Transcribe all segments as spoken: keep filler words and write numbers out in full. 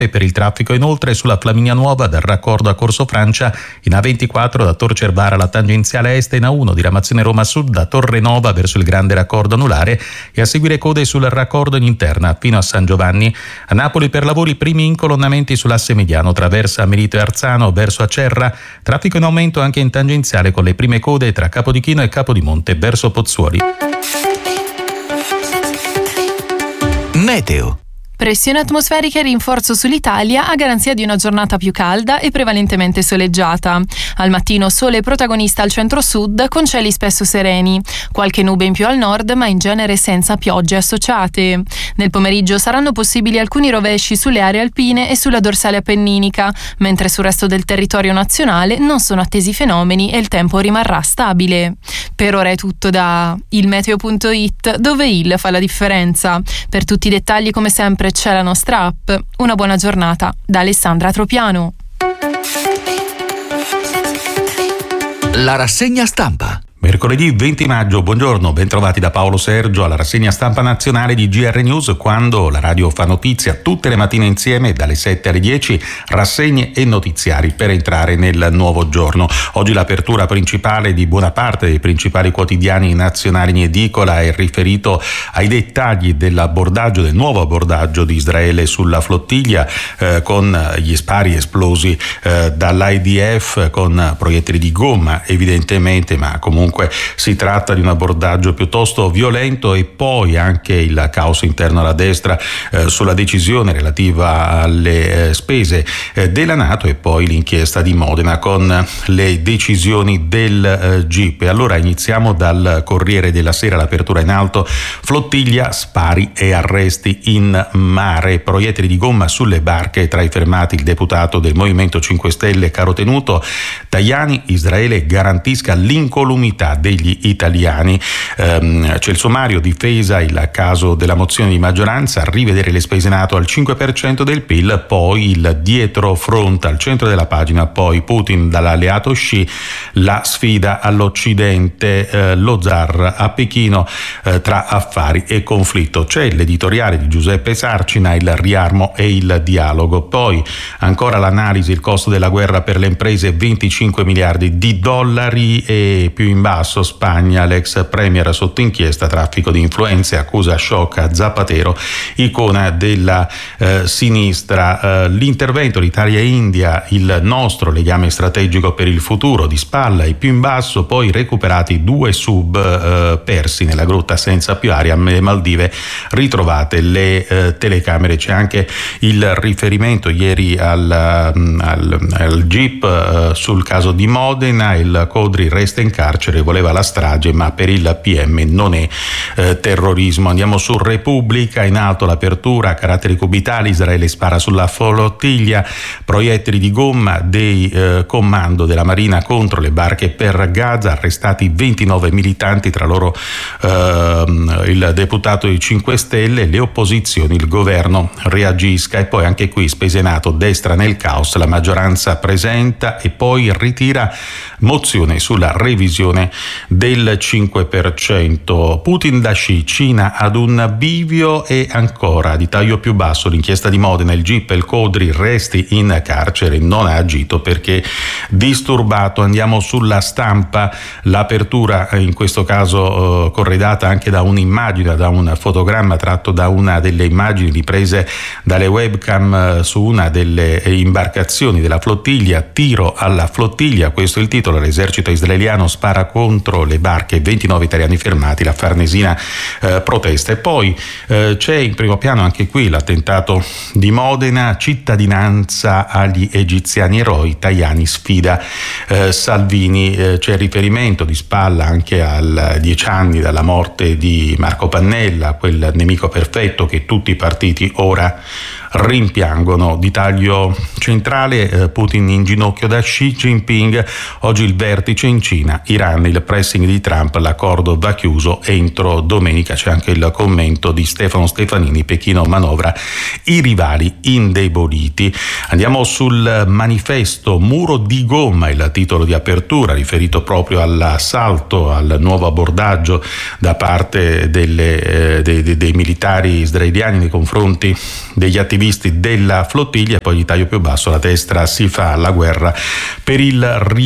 E per il traffico inoltre sulla Flaminia Nuova dal raccordo a Corso Francia in A ventiquattro da Tor Cervara alla tangenziale est, in A uno diramazione Roma Sud da Torre Nova verso il grande raccordo anulare e a seguire code sul raccordo in interna fino a San Giovanni. A Napoli per lavori primi incolonnamenti sull'asse mediano traversa Melito e Arzano verso Acerra, traffico in aumento anche in tangenziale con le prime code tra Capodichino e Capodimonte verso Pozzuoli. Meteo. Pressione atmosferica e rinforzo sull'Italia a garanzia di una giornata più calda e prevalentemente soleggiata. Al mattino sole protagonista al centro-sud con cieli spesso sereni. Qualche nube in più al nord ma in genere senza piogge associate. Nel pomeriggio saranno possibili alcuni rovesci sulle aree alpine e sulla dorsale appenninica, mentre sul resto del territorio nazionale non sono attesi fenomeni e il tempo rimarrà stabile. Per ora è tutto da il meteo punto it, dove il fa la differenza. Per tutti i dettagli come sempre c'è la nostra app. Una buona giornata da Alessandra Tropiano. La rassegna stampa. Mercoledì venti maggio, buongiorno, bentrovati da Paolo Sergio alla rassegna stampa nazionale di G R News, quando la radio fa notizia tutte le mattine insieme dalle sette alle dieci, rassegne e notiziari per entrare nel nuovo giorno. Oggi l'apertura principale di buona parte dei principali quotidiani nazionali in edicola è riferito ai dettagli dell'abbordaggio, del nuovo abbordaggio di Israele sulla flottiglia, eh, con gli spari esplosi eh, dall'I D F con proiettili di gomma evidentemente, ma comunque si tratta di un abbordaggio piuttosto violento, e poi anche il caos interno alla destra eh, sulla decisione relativa alle eh, spese eh, della NATO, e poi l'inchiesta di Modena con le decisioni del eh, G I P. E allora iniziamo dal Corriere della Sera, l'apertura in alto: flottiglia, spari e arresti in mare, proiettili di gomma sulle barche, tra i fermati il deputato del Movimento cinque Stelle Caro Tenuto. Tajani: Israele garantisca l'incolumità degli italiani. Ehm, c'è il sommario: difesa il caso della mozione di maggioranza, rivedere le spese NATO al cinque per cento del P I L, poi il dietro fronte al centro della pagina, poi Putin dall'alleato sci, la sfida all'Occidente, eh, lo zar a Pechino, eh, tra affari e conflitto. C'è l'editoriale di Giuseppe Sarcina, il riarmo e il dialogo, poi ancora l'analisi: il costo della guerra per le imprese venticinque miliardi di dollari, e più in basso Spagna, l'ex premier sotto inchiesta, traffico di influenze, accusa sciocca Zapatero, icona della eh, sinistra. Eh, l'intervento l'Italia-India, il nostro legame strategico per il futuro, di spalla, e più in basso poi recuperati due sub eh, persi nella grotta senza più aria, alle Maldive ritrovate le eh, telecamere. C'è anche il riferimento ieri al, al, al G I P eh, sul caso di Modena: il Codri resta in carcere, voleva la strage ma per il P M non è eh, terrorismo. Andiamo su Repubblica, in alto l'apertura: caratteri cubitali, Israele spara sulla flottiglia, proiettili di gomma dei eh, comando della Marina contro le barche per Gaza, arrestati ventinove militanti, tra loro eh, il deputato dei cinque Stelle, le opposizioni, il governo reagisca. E poi anche qui spese NATO, destra nel caos, la maggioranza presenta e poi ritira mozione sulla revisione del cinque per cento. Putin da sci, Cina ad un bivio. E ancora di taglio più basso l'inchiesta di Modena: il G I P, il Codri resti in carcere, non ha agito perché disturbato. Andiamo sulla Stampa, l'apertura in questo caso eh, corredata anche da un'immagine, da un fotogramma tratto da una delle immagini riprese dalle webcam eh, su una delle imbarcazioni della flottiglia. Tiro alla flottiglia, questo è il titolo. L'esercito israeliano spara contro le barche, ventinove italiani fermati, la Farnesina eh, protesta. E poi eh, c'è in primo piano anche qui l'attentato di Modena: cittadinanza agli egiziani eroi, Tajani sfida eh, Salvini. Eh, c'è riferimento di spalla anche al dieci anni dalla morte di Marco Pannella, quel nemico perfetto che tutti i partiti ora rimpiangono. Di taglio centrale eh, Putin in ginocchio da Xi Jinping, oggi il vertice in Cina, Iran, il pressing di Trump, l'accordo va chiuso entro domenica. C'è anche il commento di Stefano Stefanini: Pechino manovra i rivali indeboliti. Andiamo sul Manifesto, muro di gomma, il titolo di apertura, riferito proprio all'assalto, al nuovo abbordaggio da parte delle, eh, dei, dei, dei militari israeliani nei confronti degli attivisti attivisti della flottiglia. E poi di taglio più basso la destra si fa la guerra per il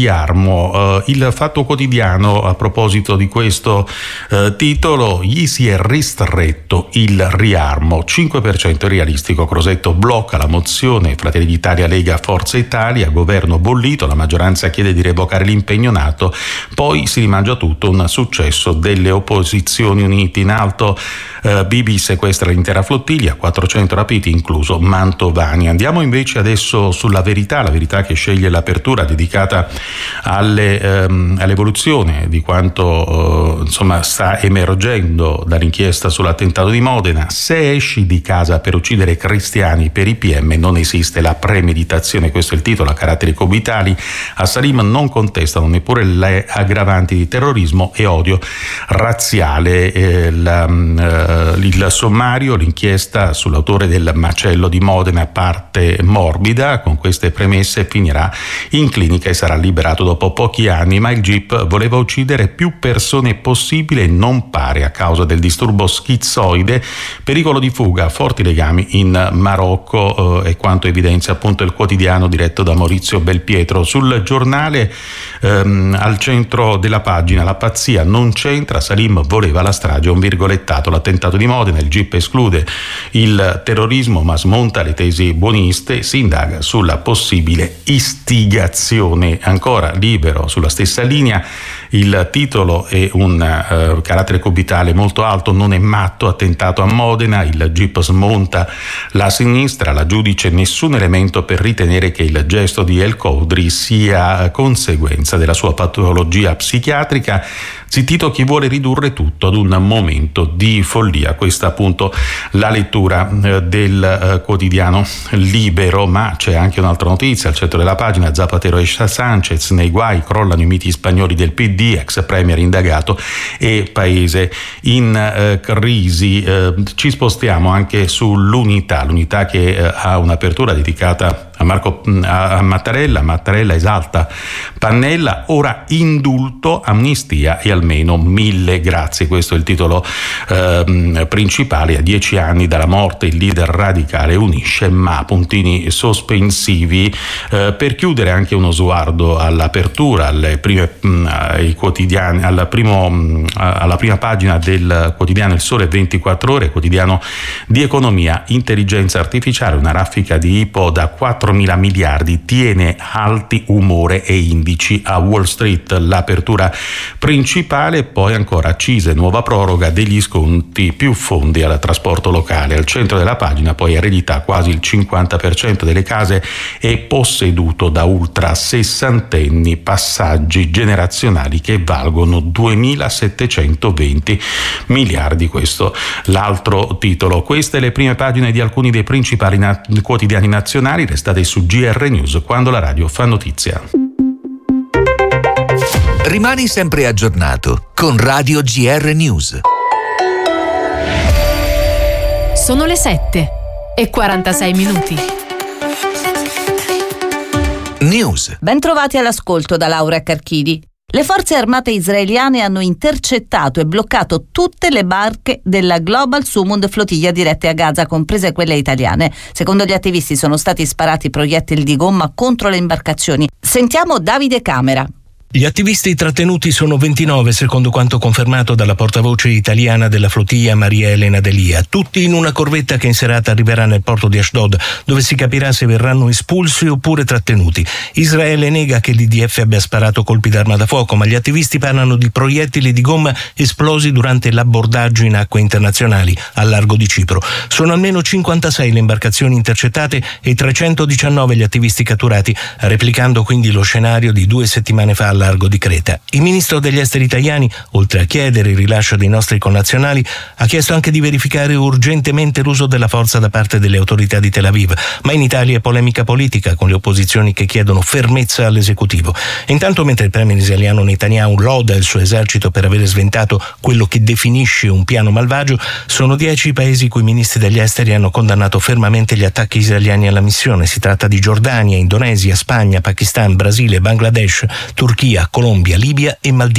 riarmo. Uh, il Fatto Quotidiano, a proposito di questo uh, titolo, gli si è ristretto il riarmo, cinque per cento realistico. Crosetto blocca la mozione Fratelli d'Italia, Lega, Forza Italia, governo bollito, la maggioranza chiede di revocare l'impegno NATO, poi si rimangia tutto, un successo delle opposizioni unite. In alto uh, Bibi sequestra l'intera flottiglia, quattrocento rapiti incluso Mantovani. Andiamo invece adesso sulla Verità, la Verità che sceglie l'apertura dedicata alle, ehm, all'evoluzione di quanto eh, insomma sta emergendo dall'inchiesta sull'attentato di Modena. Se esci di casa per uccidere cristiani per i P M non esiste la premeditazione, questo è il titolo a caratteri cubitali. A Salim non contestano neppure le aggravanti di terrorismo e odio razziale. Eh, la, eh, il sommario, l'inchiesta sull'autore del macello di Modena parte morbida, con queste premesse finirà in clinica e sarà liberato dopo pochi anni, ma il G I P voleva uccidere più persone possibile e non pare a causa del disturbo schizzoide, pericolo di fuga, forti legami in Marocco, eh, e quanto evidenzia appunto il quotidiano diretto da Maurizio Belpietro. Sul Giornale, ehm, al centro della pagina, la pazzia non c'entra, Salim voleva la strage, un virgolettato, l'attentato di Modena, il G I P esclude il terrorismo ma smonta le tesi buoniste, si indaga sulla possibile istigazione. Ancora Libero sulla stessa linea, il titolo è un uh, carattere cubitale molto alto, non è matto, attentato a Modena, il G I P smonta la sinistra, la giudice nessun elemento per ritenere che il gesto di El Khoury sia conseguenza della sua patologia psichiatrica. Zittito chi vuole ridurre tutto ad un momento di follia. Questa appunto la lettura eh, del eh, quotidiano Libero, ma c'è anche un'altra notizia al centro della pagina. Zapatero e Sanchez nei guai, crollano i miti spagnoli del P D, ex premier indagato e paese in eh, crisi. Eh, ci spostiamo anche sull'Unità, l'Unità che eh, ha un'apertura dedicata a Marco a Mattarella. Mattarella esalta Pannella, ora indulto, amnistia e almeno mille grazie. Questo è il titolo eh, principale. A dieci anni dalla morte il leader radicale unisce, ma puntini sospensivi. Eh, per chiudere anche uno sguardo all'apertura, alle prime, mh, ai quotidiani, alla, primo, mh, alla prima pagina del quotidiano Il Sole ventiquattro Ore, quotidiano di economia. Intelligenza artificiale, una raffica di Ipo da quattromila miliardi tiene alti umore e indici a Wall Street, l'apertura principale. Poi ancora accise, nuova proroga degli sconti, più fondi al trasporto locale. Al centro della pagina poi eredità, quasi il cinquanta per cento delle case è posseduto da ultra sessantenni, passaggi generazionali che valgono duemilasettecentoventi miliardi. Questo l'altro titolo. Queste le prime pagine di alcuni dei principali na- quotidiani nazionali. Restate su G R News, quando la radio fa notizia. Rimani sempre aggiornato con Radio G R News. Sono le sette e quarantasei minuti. News. Bentrovati all'ascolto da Laura Carchidi. Le forze armate israeliane hanno intercettato e bloccato tutte le barche della Global Sumud flottiglia dirette a Gaza, comprese quelle italiane. Secondo gli attivisti sono stati sparati proiettili di gomma contro le imbarcazioni. Sentiamo Davide Camera. Gli attivisti trattenuti sono ventinove, secondo quanto confermato dalla portavoce italiana della flottiglia Maria Elena Delia, tutti in una corvetta che in serata arriverà nel porto di Ashdod, dove si capirà se verranno espulsi oppure trattenuti. Israele nega che l'I D F abbia sparato colpi d'arma da fuoco, ma gli attivisti parlano di proiettili di gomma esplosi durante l'abbordaggio in acque internazionali al largo di Cipro. Sono almeno cinquantasei le imbarcazioni intercettate e trecentodiciannove gli attivisti catturati, replicando quindi lo scenario di due settimane fa al largo di Creta. Il ministro degli esteri italiani, oltre a chiedere il rilascio dei nostri connazionali, ha chiesto anche di verificare urgentemente l'uso della forza da parte delle autorità di Tel Aviv. Ma in Italia è polemica politica, con le opposizioni che chiedono fermezza all'esecutivo. Intanto, mentre il premier israeliano Netanyahu loda il suo esercito per aver sventato quello che definisce un piano malvagio, sono dieci i paesi i cui ministri degli esteri hanno condannato fermamente gli attacchi israeliani alla missione. Si tratta di Giordania, Indonesia, Spagna, Pakistan, Brasile, Bangladesh, Turchia, Colombia, Libia e Maldive.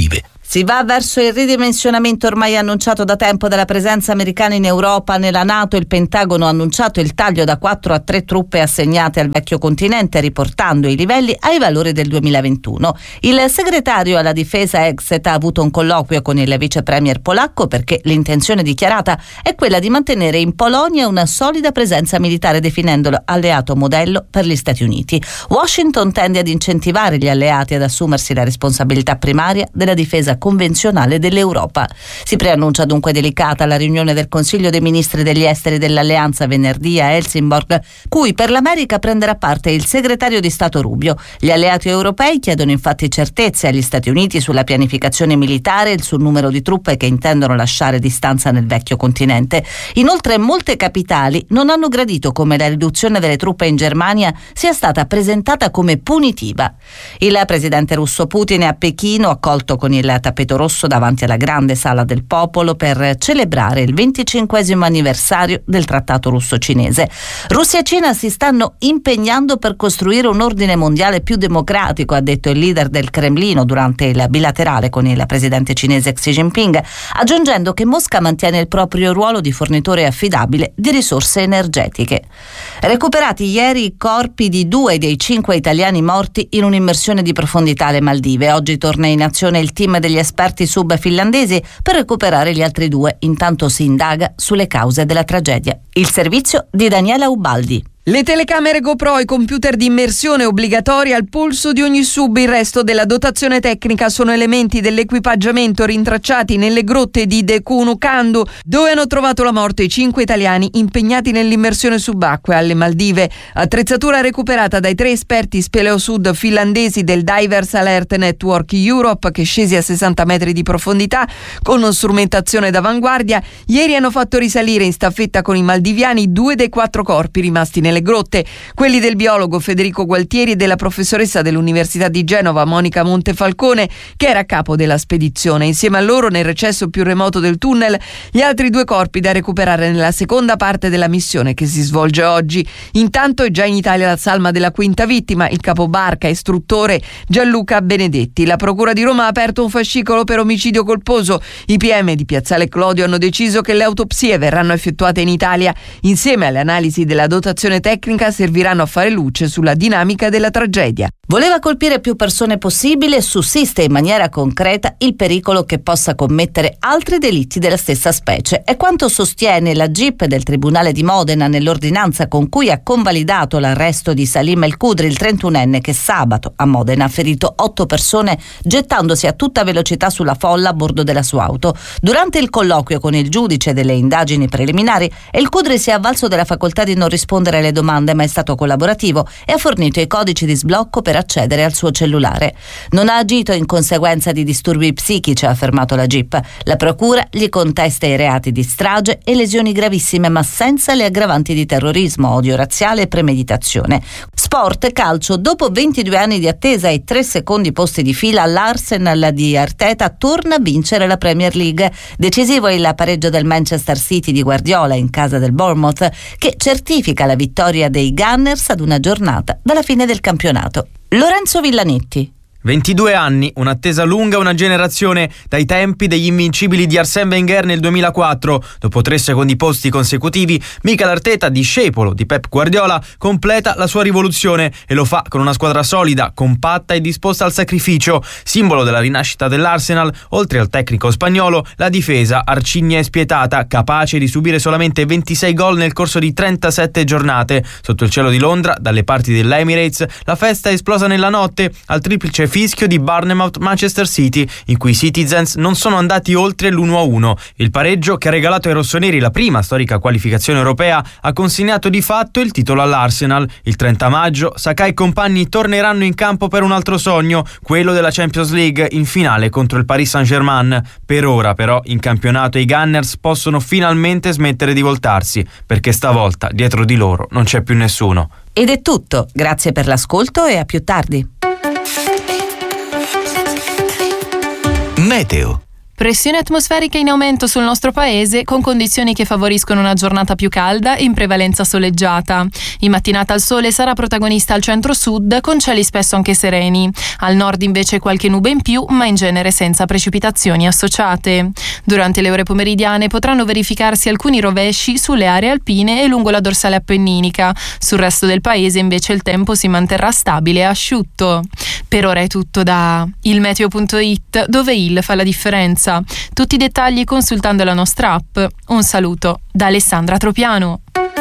Si va verso il ridimensionamento ormai annunciato da tempo della presenza americana in Europa. Nella NATO il Pentagono ha annunciato il taglio da quattro a tre truppe assegnate al vecchio continente, riportando i livelli ai valori del duemilaventuno. Il segretario alla difesa Exet ha avuto un colloquio con il vice premier polacco perché l'intenzione dichiarata è quella di mantenere in Polonia una solida presenza militare, definendolo alleato modello per gli Stati Uniti. Washington tende ad incentivare gli alleati ad assumersi la responsabilità primaria della difesa convenzionale dell'Europa. Si preannuncia dunque delicata la riunione del Consiglio dei Ministri degli Esteri dell'Alleanza venerdì a Helsingborg, cui per l'America prenderà parte il segretario di Stato Rubio. Gli alleati europei chiedono infatti certezze agli Stati Uniti sulla pianificazione militare e sul numero di truppe che intendono lasciare di stanza nel vecchio continente. Inoltre molte capitali non hanno gradito come la riduzione delle truppe in Germania sia stata presentata come punitiva. Il presidente russo Putin è a Pechino, accolto con il tappeto rosso davanti alla grande sala del popolo per celebrare il venticinquesimo anniversario del trattato russo-cinese. Russia e Cina si stanno impegnando per costruire un ordine mondiale più democratico, ha detto il leader del Cremlino durante il bilaterale con il presidente cinese Xi Jinping, aggiungendo che Mosca mantiene il proprio ruolo di fornitore affidabile di risorse energetiche. Recuperati ieri i corpi di due dei cinque italiani morti in un'immersione di profondità alle Maldive. Oggi torna in azione il team degli esperti sub finlandesi per recuperare gli altri due. Intanto si indaga sulle cause della tragedia. Il servizio di Daniela Ubaldi. Le telecamere GoPro e i computer di immersione obbligatori al polso di ogni sub. Il resto della dotazione tecnica sono elementi dell'equipaggiamento rintracciati nelle grotte di Dekunukandu, dove hanno trovato la morte i cinque italiani impegnati nell'immersione subacquea alle Maldive. Attrezzatura recuperata dai tre esperti speleosud finlandesi del Divers Alert Network Europe, che scesi a sessanta metri di profondità con strumentazione d'avanguardia, ieri hanno fatto risalire in staffetta con i maldiviani due dei quattro corpi rimasti nelle grotte, quelli del biologo Federico Gualtieri e della professoressa dell'Università di Genova Monica Montefalcone, che era a capo della spedizione. Insieme a loro, nel recesso più remoto del tunnel, gli altri due corpi da recuperare nella seconda parte della missione che si svolge oggi. Intanto è già in Italia la salma della quinta vittima, il capobarca istruttore Gianluca Benedetti. La Procura di Roma ha aperto un fascicolo per omicidio colposo. I P M di Piazzale Clodio hanno deciso che le autopsie verranno effettuate in Italia. Insieme alle analisi della dotazione tecnica serviranno a fare luce sulla dinamica della tragedia. Voleva colpire più persone possibile e sussiste in maniera concreta il pericolo che possa commettere altri delitti della stessa specie. È quanto sostiene la G I P del Tribunale di Modena nell'ordinanza con cui ha convalidato l'arresto di Salim El Kudri, il trentunenne che sabato a Modena ha ferito otto persone gettandosi a tutta velocità sulla folla a bordo della sua auto. Durante il colloquio con il giudice delle indagini preliminari, El Kudri si è avvalso della facoltà di non rispondere alle domande, ma è stato collaborativo e ha fornito i codici di sblocco per accedere al suo cellulare. Non ha agito in conseguenza di disturbi psichici, ha affermato la G I P. La procura gli contesta i reati di strage e lesioni gravissime, ma senza le aggravanti di terrorismo, odio razziale e premeditazione. Sport, calcio. Dopo ventidue anni di attesa e tre secondi posti di fila, l'Arsenal di Arteta torna a vincere la Premier League. Decisivo è il pareggio del Manchester City di Guardiola in casa del Bournemouth, che certifica la vittoria dei Gunners ad una giornata dalla fine del campionato. Lorenzo Villanetti. ventidue anni, un'attesa lunga, una generazione, dai tempi degli invincibili di Arsène Wenger nel duemilaquattro. Dopo tre secondi posti consecutivi, Mikel Arteta, discepolo di Pep Guardiola, completa la sua rivoluzione e lo fa con una squadra solida, compatta e disposta al sacrificio. Simbolo della rinascita dell'Arsenal, oltre al tecnico spagnolo, la difesa arcigna e spietata, capace di subire solamente ventisei gol nel corso di trentasette giornate. Sotto il cielo di Londra, dalle parti dell'Emirates, la festa è esplosa nella notte al triplice fischio di Bournemouth-Manchester City, in cui i Citizens non sono andati oltre l'uno a uno. Il pareggio, che ha regalato ai rossoneri la prima storica qualificazione europea, ha consegnato di fatto il titolo all'Arsenal. Il trenta maggio Saka e compagni torneranno in campo per un altro sogno, quello della Champions League in finale contro il Paris Saint-Germain. Per ora però in campionato i Gunners possono finalmente smettere di voltarsi, perché stavolta dietro di loro non c'è più nessuno. Ed è tutto, grazie per l'ascolto e a più tardi. Meteo. Pressione atmosferica in aumento sul nostro paese, con condizioni che favoriscono una giornata più calda e in prevalenza soleggiata. In mattinata il sole sarà protagonista al centro-sud, con cieli spesso anche sereni. Al nord invece qualche nube in più, ma in genere senza precipitazioni associate. Durante le ore pomeridiane potranno verificarsi alcuni rovesci sulle aree alpine e lungo la dorsale appenninica. Sul resto del paese invece il tempo si manterrà stabile e asciutto. Per ora è tutto da il meteo punto it, dove il fa la differenza. Tutti i dettagli consultando la nostra app. Un saluto da Alessandra Tropiano.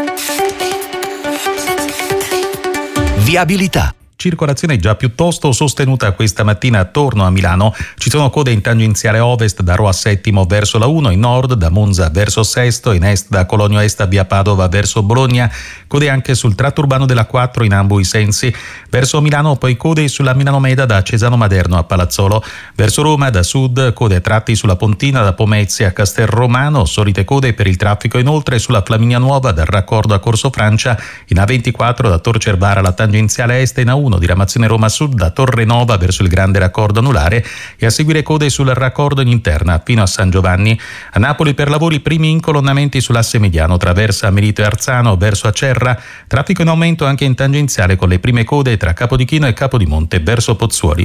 Viabilità. Circolazione già piuttosto sostenuta questa mattina attorno a Milano. Ci sono code in tangenziale ovest da Roma Settimo verso la uno, in nord da Monza verso Sesto, in est da Cologno Est a via Padova verso Bologna. Code anche sul tratto urbano della quattro in ambo i sensi verso Milano, poi code sulla Milano Meda da Cesano Maderno a Palazzolo. Verso Roma da sud code a tratti sulla Pontina da Pomezia a Castelromano, solite code per il traffico inoltre sulla Flaminia Nuova dal raccordo a Corso Francia, in A ventiquattro da Tor Cervara alla tangenziale est, in A uno diramazione Roma Sud da Torre Nova verso il grande raccordo anulare, e a seguire code sul raccordo in interna fino a San Giovanni. A Napoli per lavori primi incolonnamenti sull'asse mediano traversa Melito e Arzano verso Acerra, traffico in aumento anche in tangenziale con le prime code tra Capodichino e Capodimonte verso Pozzuoli.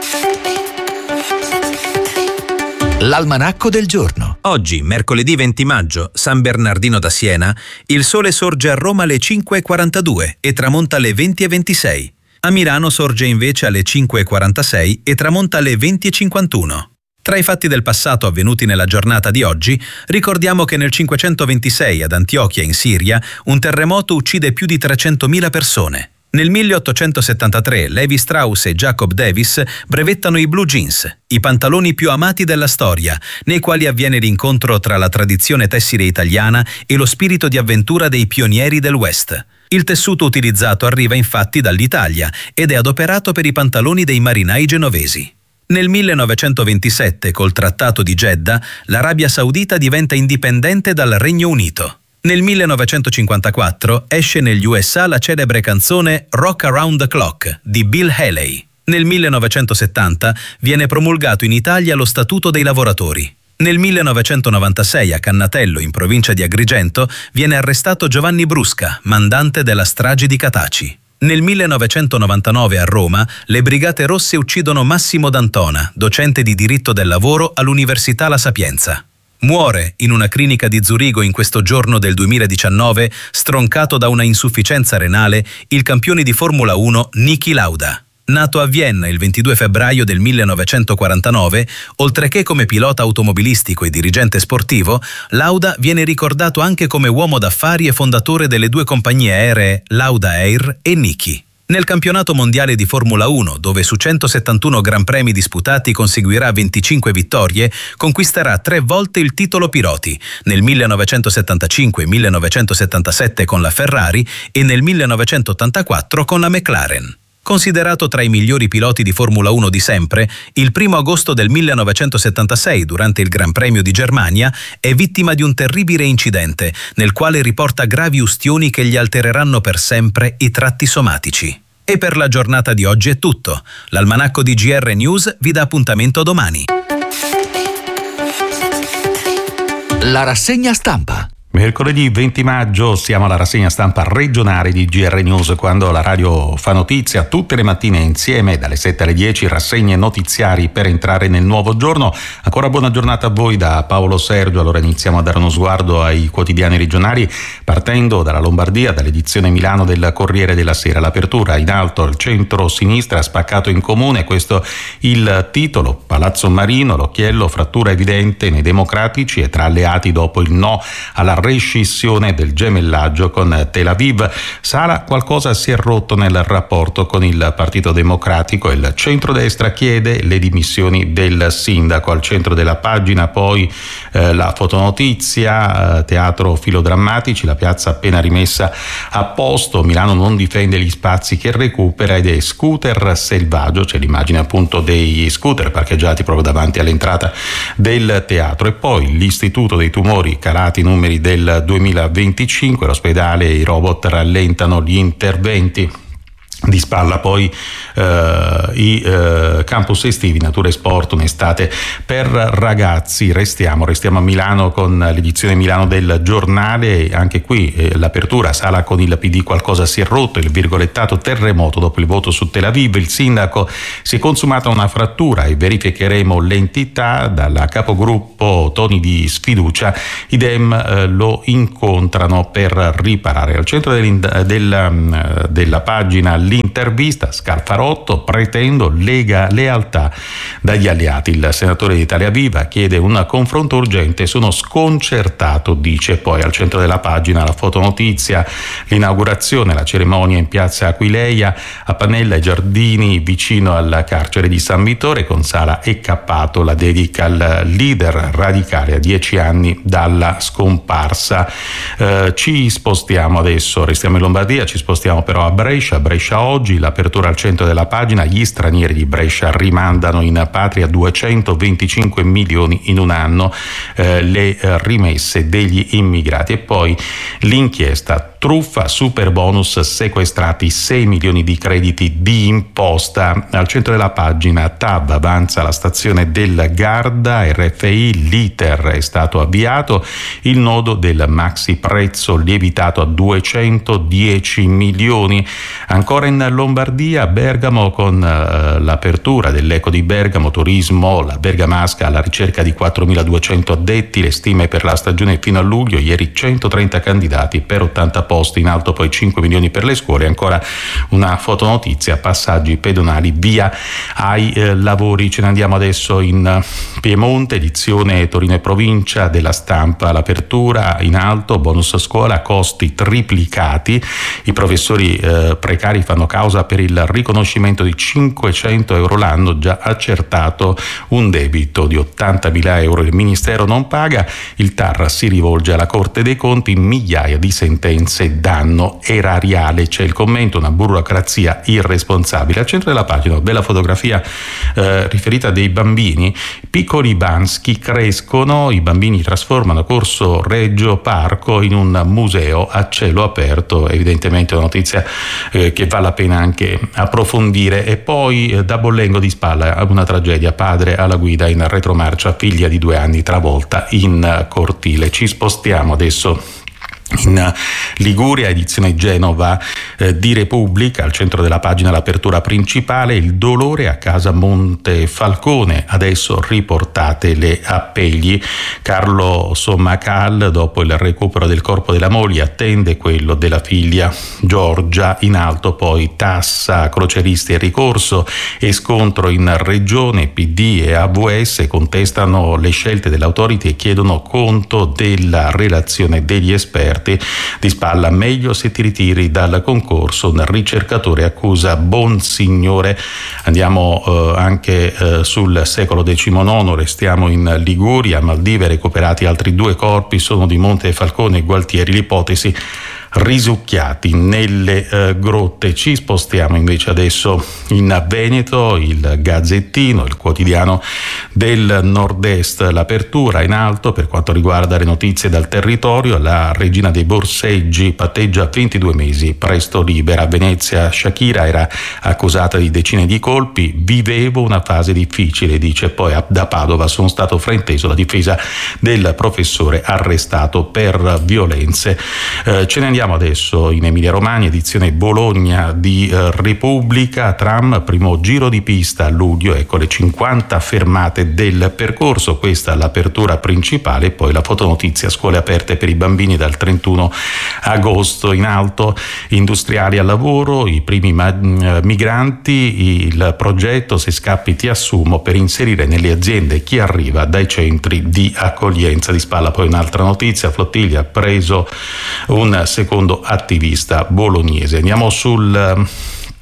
L'almanacco del giorno. Oggi, mercoledì venti maggio, San Bernardino da Siena, il sole sorge a Roma alle cinque e quarantadue e tramonta alle venti e ventisei. A Milano sorge invece alle cinque e quarantasei e tramonta alle venti e cinquantuno. Tra i fatti del passato avvenuti nella giornata di oggi, ricordiamo che nel cinquecentoventisei ad Antiochia in Siria un terremoto uccide più di trecentomila persone. Nel milleottocentosettantatré Levi Strauss e Jacob Davis brevettano i blue jeans, i pantaloni più amati della storia, nei quali avviene l'incontro tra la tradizione tessile italiana e lo spirito di avventura dei pionieri del West. Il tessuto utilizzato arriva infatti dall'Italia ed è adoperato per i pantaloni dei marinai genovesi. Nel millenovecentoventisette, col Trattato di Jeddah, l'Arabia Saudita diventa indipendente dal Regno Unito. Nel millenovecentocinquantaquattro esce negli U S A la celebre canzone Rock Around the Clock di Bill Haley. Nel millenovecentosettanta viene promulgato in Italia lo Statuto dei lavoratori. Nel millenovecentonovantasei a Cannatello, in provincia di Agrigento, viene arrestato Giovanni Brusca, mandante della strage di Cataci. Nel millenovecentonovantanove a Roma, le Brigate Rosse uccidono Massimo D'Antona, docente di diritto del lavoro all'Università La Sapienza. Muore in una clinica di Zurigo in questo giorno del duemiladiciannove, stroncato da una insufficienza renale, il campione di Formula uno Niki Lauda. Nato a Vienna il ventidue febbraio del millenovecentoquarantanove, oltre che come pilota automobilistico e dirigente sportivo, Lauda viene ricordato anche come uomo d'affari e fondatore delle due compagnie aeree Lauda Air e Niki. Nel campionato mondiale di Formula uno, dove su centosettantuno Gran Premi disputati conseguirà venticinque vittorie, conquisterà tre volte il titolo piloti, nel millenovecentosettantacinque e millenovecentosettantasette con la Ferrari e nel millenovecentottantaquattro con la McLaren. Considerato tra i migliori piloti di Formula uno di sempre, il primo agosto del millenovecentosettantasei, durante il Gran Premio di Germania, è vittima di un terribile incidente, nel quale riporta gravi ustioni che gli altereranno per sempre i tratti somatici. E per la giornata di oggi è tutto. L'Almanacco di G R News vi dà appuntamento domani. La rassegna stampa. Mercoledì venti maggio siamo alla rassegna stampa regionale di G R News, quando la radio fa notizia tutte le mattine insieme dalle sette alle dieci, rassegne notiziari per entrare nel nuovo giorno. Ancora buona giornata a voi da Paolo Sergio. Allora iniziamo a dare uno sguardo ai quotidiani regionali, partendo dalla Lombardia, dall'edizione Milano del Corriere della Sera. L'apertura in alto al centro-sinistra, spaccato in comune, questo il titolo. Palazzo Marino, l'occhiello, frattura evidente nei democratici e tra alleati dopo il no alla rescissione del gemellaggio con Tel Aviv. Sala, qualcosa si è rotto nel rapporto con il Partito Democratico. Il centrodestra chiede le dimissioni del sindaco. Al centro della pagina poi eh, la fotonotizia, eh, teatro filodrammatici, la piazza appena rimessa a posto, Milano non difende gli spazi che recupera ed è scooter selvaggio. C'è l'immagine appunto dei scooter parcheggiati proprio davanti all'entrata del teatro. E poi l'Istituto dei tumori, calati i numeri del duemilaventicinque, l'ospedale e i robot rallentano gli interventi. Di spalla poi eh, i eh, campus estivi, natura e sport, un'estate per ragazzi. Restiamo, restiamo a Milano con l'edizione Milano del Giornale. Anche qui eh, l'apertura, sala con il P D, qualcosa si è rotto, il virgolettato terremoto dopo il voto su Tel Aviv. Il sindaco: si è consumata una frattura e verificheremo l'entità. Dalla capogruppo toni di sfiducia, i Dem eh, lo incontrano per riparare. Al centro della, della pagina l'intervista, Scalfarotto: pretendo lega lealtà dagli alleati. Il senatore di Italia Viva chiede un confronto urgente, sono sconcertato, dice. Poi al centro della pagina la fotonotizia, l'inaugurazione, la cerimonia in piazza Aquileia, a Pannella ai Giardini vicino al carcere di San Vittore, con sala e cappato, la dedica al leader radicale a dieci anni dalla scomparsa. Eh, ci spostiamo adesso, restiamo in Lombardia, ci spostiamo però a Brescia. Brescia Oggi, l'apertura al centro della pagina, gli stranieri di Brescia rimandano in patria duecentoventicinque milioni in un anno, eh, le eh, rimesse degli immigrati. E poi l'inchiesta, truffa, super bonus, sequestrati sei milioni di crediti di imposta. Al centro della pagina T A B, avanza la stazione del Garda, R F I, l'iter è stato avviato, il nodo del maxi prezzo lievitato a duecentodieci milioni. Ancora in Lombardia, Bergamo, con uh, l'apertura dell'Eco di Bergamo, turismo, la bergamasca alla ricerca di quattromiladuecento addetti, le stime per la stagione fino a luglio, ieri centotrenta candidati per ottanta posti, in alto poi cinque milioni per le scuole. Ancora una fotonotizia, passaggi pedonali via ai eh, lavori. Ce ne andiamo adesso in Piemonte, edizione Torino e provincia della Stampa, l'apertura in alto, bonus scuola, costi triplicati, i professori eh, precari fanno causa per il riconoscimento di cinquecento euro l'anno, già accertato un debito di ottantamila euro, il Ministero non paga, il T A R si rivolge alla Corte dei Conti, migliaia di sentenze, danno erariale. C'è il commento, una burocrazia irresponsabile. Al centro della pagina, bella fotografia eh, riferita dei bambini, piccoli Bansky crescono, i bambini trasformano Corso Reggio Parco in un museo a cielo aperto, evidentemente una notizia eh, che vale la pena anche approfondire. E poi eh, da Bollengo di spalla, una tragedia, padre alla guida in retromarcia, figlia di due anni travolta in cortile. Ci spostiamo adesso in Liguria, edizione Genova eh, di Repubblica. Al centro della pagina l'apertura principale, il dolore a casa Montefalcone, adesso riportate le appelli. Carlo Sommacal, dopo il recupero del corpo della moglie, attende quello della figlia Giorgia. In alto poi tassa, croceristi e ricorso e scontro in regione, P D e A V S contestano le scelte dell'autority e chiedono conto della relazione degli esperti. Di spalla, meglio se ti ritiri dal concorso, un ricercatore accusa Bonsignore. Andiamo eh, anche eh, sul secolo diciannove, restiamo in Liguria, Maldive, recuperati altri due corpi, sono di Montefalcone e Gualtieri, l'ipotesi risucchiati nelle eh, grotte. Ci spostiamo invece adesso in Veneto, il Gazzettino, il quotidiano del nord-est, l'apertura in alto per quanto riguarda le notizie dal territorio, la regina dei borseggi patteggia ventidue mesi, presto libera. A Venezia, Shakira era accusata di decine di colpi, vivevo una fase difficile, dice. Poi da Padova, sono stato frainteso, la difesa del professore arrestato per violenze. Eh, ce ne andiamo adesso in Emilia Romagna, edizione Bologna di eh, Repubblica, tram, primo giro di pista a luglio, ecco le cinquanta fermate del percorso, questa è l'apertura principale. Poi la fotonotizia, scuole aperte per i bambini dal trentuno agosto. In alto, industriali al lavoro, i primi ma- migranti, il progetto Se scappi ti assumo, per inserire nelle aziende chi arriva dai centri di accoglienza. Di spalla poi un'altra notizia, Flottiglia ha preso un secondo attivista bolognese. Andiamo sul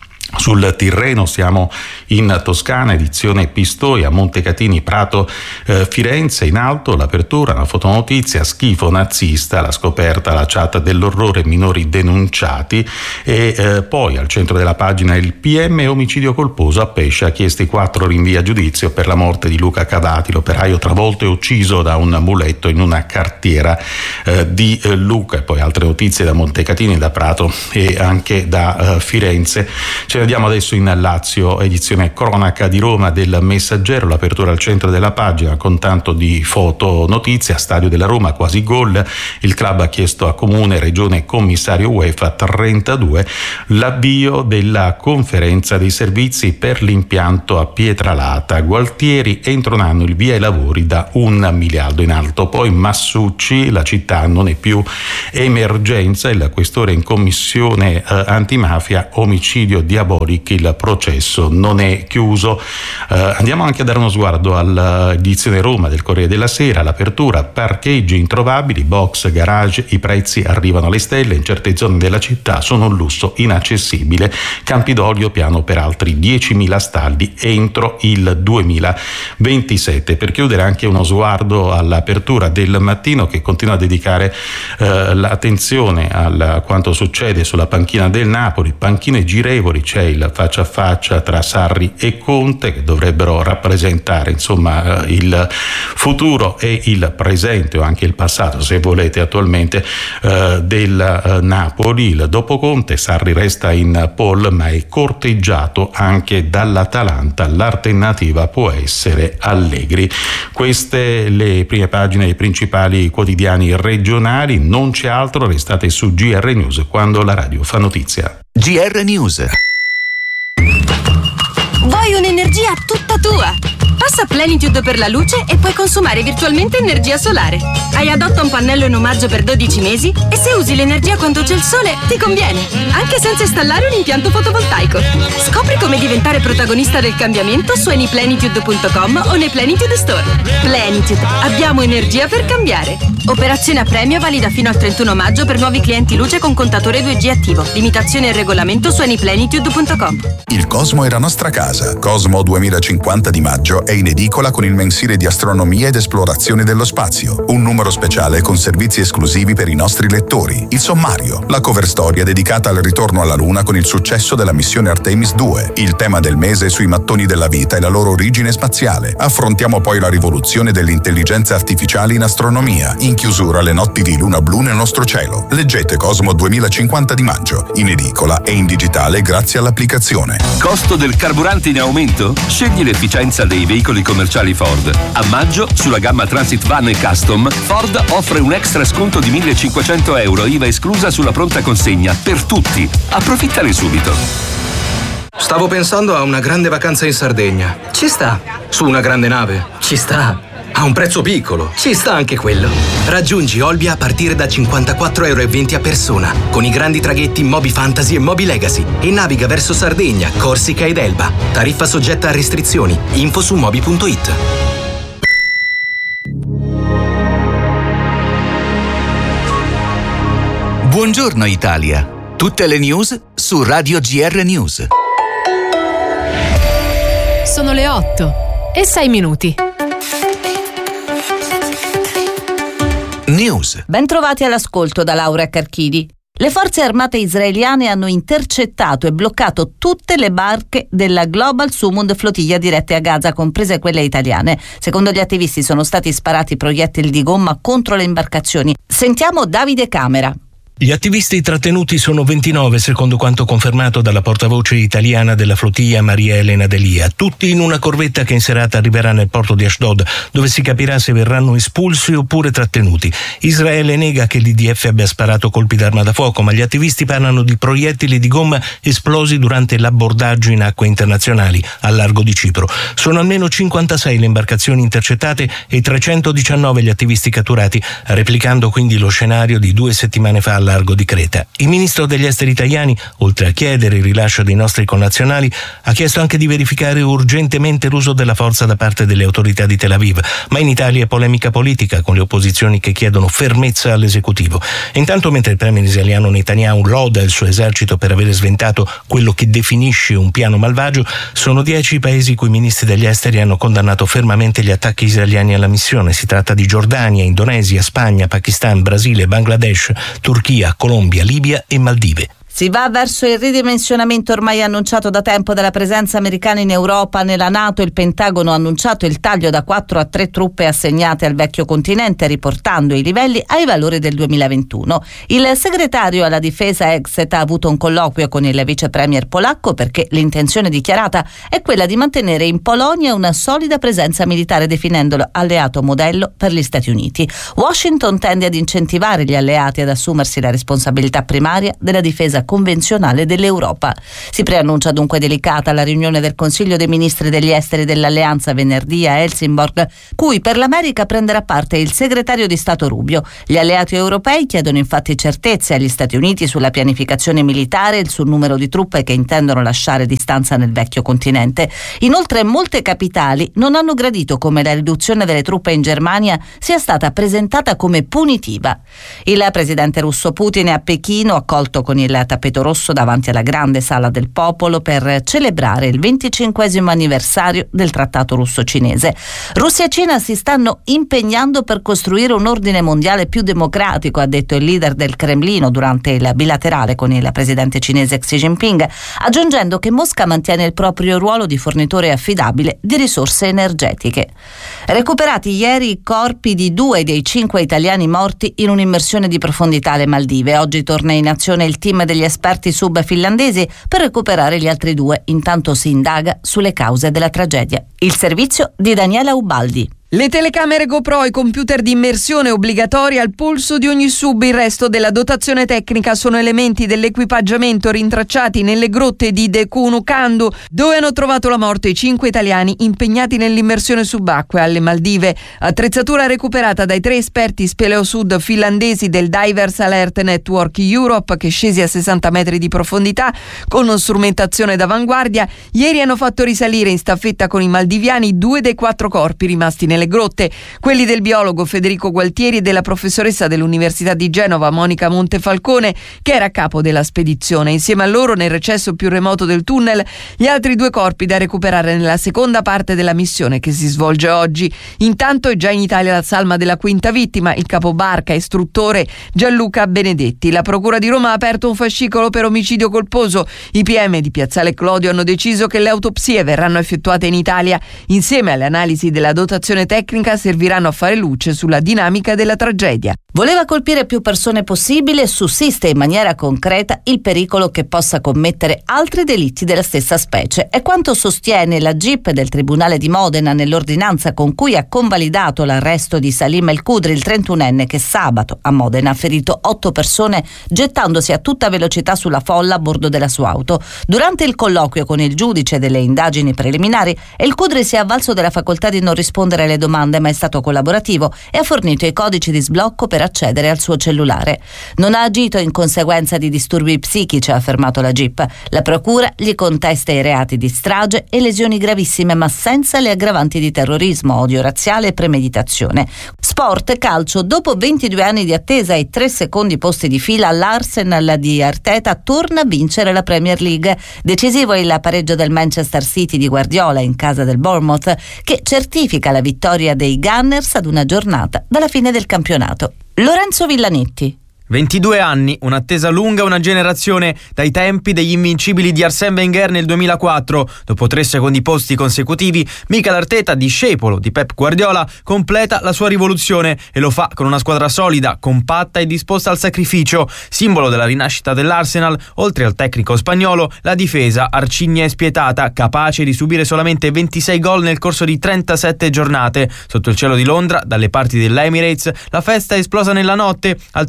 Sul Tirreno siamo in Toscana, edizione Pistoia, Montecatini, Prato, eh, Firenze. In alto l'apertura, una fotonotizia, schifo nazista, la scoperta, la chat dell'orrore, minori denunciati, e eh, poi al centro della pagina il P M, omicidio colposo a Pescia, chiesti quattro rinvii a giudizio per la morte di Luca Cavati, l'operaio travolto e ucciso da un muletto in una cartiera eh, di eh, Lucca. E poi altre notizie da Montecatini, da Prato e anche da eh, Firenze. Ce ne andiamo adesso in Lazio, edizione cronaca di Roma del Messaggero, l'apertura al centro della pagina con tanto di foto notizia, stadio della Roma, quasi gol, il club ha chiesto a comune, regione e commissario UEFA trentadue, l'avvio della conferenza dei servizi per l'impianto a Pietralata, Gualtieri, entro un anno il via ai lavori da un miliardo. In alto poi Massucci, la città non è più emergenza, il questore in commissione eh, antimafia, omicidio diabolico, il processo non è chiuso. Eh, andiamo anche a dare uno sguardo all'edizione Roma del Corriere della Sera, l'apertura, parcheggi introvabili, box, garage, i prezzi arrivano alle stelle, in certe zone della città sono un lusso inaccessibile, Campidoglio piano per altri diecimila stalli entro il duemilaventisette. Per chiudere anche uno sguardo all'apertura del Mattino, che continua a dedicare eh, l'attenzione a quanto succede sulla panchina del Napoli, panchine girevoli, c'è il faccia a faccia tra Sarri e Conte, che dovrebbero rappresentare insomma il futuro e il presente, o anche il passato se volete attualmente, eh, del eh, Napoli. Il dopo Conte, Sarri resta in pole ma è corteggiato anche dall'Atalanta, l'alternativa può essere Allegri. Queste le prime pagine dei principali quotidiani regionali, non c'è altro, restate su G R News quando la radio fa notizia. G R News. Vuoi un'energia tutta tua? Passa Plenitude per la luce e puoi consumare virtualmente energia solare. Hai adotta un pannello in omaggio per dodici mesi e se usi l'energia quando c'è il sole ti conviene, anche senza installare un impianto fotovoltaico. Scopri come diventare protagonista del cambiamento su anyplenitude punto com o nei Plenitude Store. Plenitude, abbiamo energia per cambiare. Operazione a premio valida fino al trentuno maggio per nuovi clienti luce con contatore due G attivo. Limitazione e regolamento su anyplenitude punto com. Il Cosmo è la nostra casa. Cosmo duemilacinquanta di maggio è in edicola con il mensile di astronomia ed esplorazione dello spazio, un numero speciale con servizi esclusivi per i nostri lettori, il sommario, la cover storia dedicata al ritorno alla Luna con il successo della missione Artemis due, il tema del mese sui mattoni della vita e la loro origine spaziale. Affrontiamo poi la rivoluzione dell'intelligenza artificiale in astronomia, in chiusura le notti di luna blu nel nostro cielo. Leggete Cosmo duemilacinquanta di maggio, in edicola e in digitale grazie all'applicazione. Costo del carburante in aumento? Scegli l'efficienza dei veicoli commerciali Ford. A maggio, sulla gamma Transit Van e Custom, Ford offre un extra sconto di millecinquecento euro, I V A esclusa sulla pronta consegna, per tutti. Approfittane subito. Stavo pensando a una grande vacanza in Sardegna. Ci sta. Su una grande nave. Ci sta. A un prezzo piccolo. Ci sta anche quello. Raggiungi Olbia a partire da cinquantaquattro euro e venti a persona, con i grandi traghetti Moby Fantasy e Moby Legacy, e naviga verso Sardegna, Corsica ed Elba. Tariffa soggetta a restrizioni. Info su moby punto it. Buongiorno Italia. Tutte le news su Radio G R News. Sono le otto e sei minuti. News. Bentrovati all'ascolto da Laura Carchidi. Le forze armate israeliane hanno intercettato e bloccato tutte le barche della Global Sumud flottiglia dirette a Gaza, comprese quelle italiane. Secondo gli attivisti sono stati sparati proiettili di gomma contro le imbarcazioni. Sentiamo Davide Camera. Gli attivisti trattenuti sono ventinove, secondo quanto confermato dalla portavoce italiana della flottiglia Maria Elena Delia, tutti in una corvetta che in serata arriverà nel porto di Ashdod, dove si capirà se verranno espulsi oppure trattenuti. Israele nega che l'I D F abbia sparato colpi d'arma da fuoco, ma gli attivisti parlano di proiettili di gomma esplosi durante l'abbordaggio in acque internazionali al largo di Cipro. Sono almeno cinquantasei le imbarcazioni intercettate e trecentodiciannove gli attivisti catturati, replicando quindi lo scenario di due settimane fa largo di Creta. Il ministro degli esteri italiani, oltre a chiedere il rilascio dei nostri connazionali, ha chiesto anche di verificare urgentemente l'uso della forza da parte delle autorità di Tel Aviv, ma in Italia è polemica politica con le opposizioni che chiedono fermezza all'esecutivo. Intanto, mentre il premier israeliano Netanyahu loda il suo esercito per avere sventato quello che definisce un piano malvagio, sono dieci i paesi i cui ministri degli esteri hanno condannato fermamente gli attacchi israeliani alla missione. Si tratta di Giordania, Indonesia, Spagna, Pakistan, Brasile, Bangladesh, Turchia, Colombia, Libia e Maldive. Si va verso il ridimensionamento ormai annunciato da tempo della presenza americana in Europa. Nella NATO il Pentagono ha annunciato il taglio da quattro a tre truppe assegnate al vecchio continente, riportando i livelli ai valori del duemilaventuno. Il segretario alla difesa Exet ha avuto un colloquio con il vice premier polacco perché l'intenzione dichiarata è quella di mantenere in Polonia una solida presenza militare, definendolo alleato modello per gli Stati Uniti. Washington tende ad incentivare gli alleati ad assumersi la responsabilità primaria della difesa convenzionale dell'Europa. Si preannuncia dunque delicata la riunione del Consiglio dei Ministri degli Esteri dell'Alleanza venerdì a Helsingborg, cui per l'America prenderà parte il segretario di Stato Rubio. Gli alleati europei chiedono infatti certezze agli Stati Uniti sulla pianificazione militare e sul numero di truppe che intendono lasciare di stanza nel vecchio continente. Inoltre molte capitali non hanno gradito come la riduzione delle truppe in Germania sia stata presentata come punitiva. Il presidente russo Putin è a Pechino, accolto con il tappeto rosso davanti alla grande sala del popolo per celebrare il venticinquesimo anniversario del trattato russo-cinese. Russia e Cina si stanno impegnando per costruire un ordine mondiale più democratico, ha detto il leader del Cremlino durante il bilaterale con il presidente cinese Xi Jinping, aggiungendo che Mosca mantiene il proprio ruolo di fornitore affidabile di risorse energetiche. Recuperati ieri i corpi di due dei cinque italiani morti in un'immersione di profondità alle Maldive. Oggi torna in azione il team degli esperti sub-finlandesi per recuperare gli altri due. Intanto si indaga sulle cause della tragedia. Il servizio di Daniela Ubaldi. Le telecamere GoPro e i computer di immersione obbligatoria al polso di ogni sub. Il resto della dotazione tecnica sono elementi dell'equipaggiamento rintracciati nelle grotte di Dekunu-Kandu, dove hanno trovato la morte i cinque italiani impegnati nell'immersione subacquea alle Maldive. Attrezzatura recuperata dai tre esperti speleosud finlandesi del Divers Alert Network Europe, che scesi a sessanta metri di profondità con strumentazione d'avanguardia, ieri hanno fatto risalire in staffetta con i maldiviani due dei quattro corpi rimasti nelle grotte, quelli del biologo Federico Gualtieri e della professoressa dell'Università di Genova Monica Montefalcone, che era a capo della spedizione. Insieme a loro, nel recesso più remoto del tunnel, gli altri due corpi da recuperare nella seconda parte della missione che si svolge oggi. Intanto è già in Italia la salma della quinta vittima, il capobarca e istruttore Gianluca Benedetti. La Procura di Roma ha aperto un fascicolo per omicidio colposo. I P M di Piazzale Clodio hanno deciso che le autopsie verranno effettuate in Italia. Insieme alle analisi della dotazione tecnica serviranno a fare luce sulla dinamica della tragedia. Voleva colpire più persone possibile e sussiste in maniera concreta il pericolo che possa commettere altri delitti della stessa specie. È quanto sostiene la G I P del Tribunale di Modena nell'ordinanza con cui ha convalidato l'arresto di Salim El Kudri, il trentunenne che sabato a Modena ha ferito otto persone gettandosi a tutta velocità sulla folla a bordo della sua auto. Durante il colloquio con il giudice delle indagini preliminari, El Kudri si è avvalso della facoltà di non rispondere alle domande, ma è stato collaborativo e ha fornito i codici di sblocco per accedere al suo cellulare. Non ha agito in conseguenza di disturbi psichici, ha affermato la G I P. La procura gli contesta i reati di strage e lesioni gravissime, ma senza le aggravanti di terrorismo, odio razziale e premeditazione. Sport e calcio. Dopo ventidue anni di attesa e tre secondi posti di fila, l'Arsenal di Arteta torna a vincere la Premier League. Decisivo il pareggio del Manchester City di Guardiola in casa del Bournemouth, che certifica la vittoria dei Gunners ad una giornata dalla fine del campionato. Lorenzo Villanetti. ventidue anni, un'attesa lunga, una generazione dai tempi degli invincibili di Arsène Wenger nel duemilaquattro. Dopo tre secondi posti consecutivi, Mikel Arteta, discepolo di Pep Guardiola, completa la sua rivoluzione e lo fa con una squadra solida, compatta e disposta al sacrificio. Simbolo della rinascita dell'Arsenal, oltre al tecnico spagnolo, la difesa arcigna e spietata, capace di subire solamente ventisei gol nel corso di trentasette giornate. Sotto il cielo di Londra, dalle parti dell'Emirates, la festa è esplosa nella notte al triplice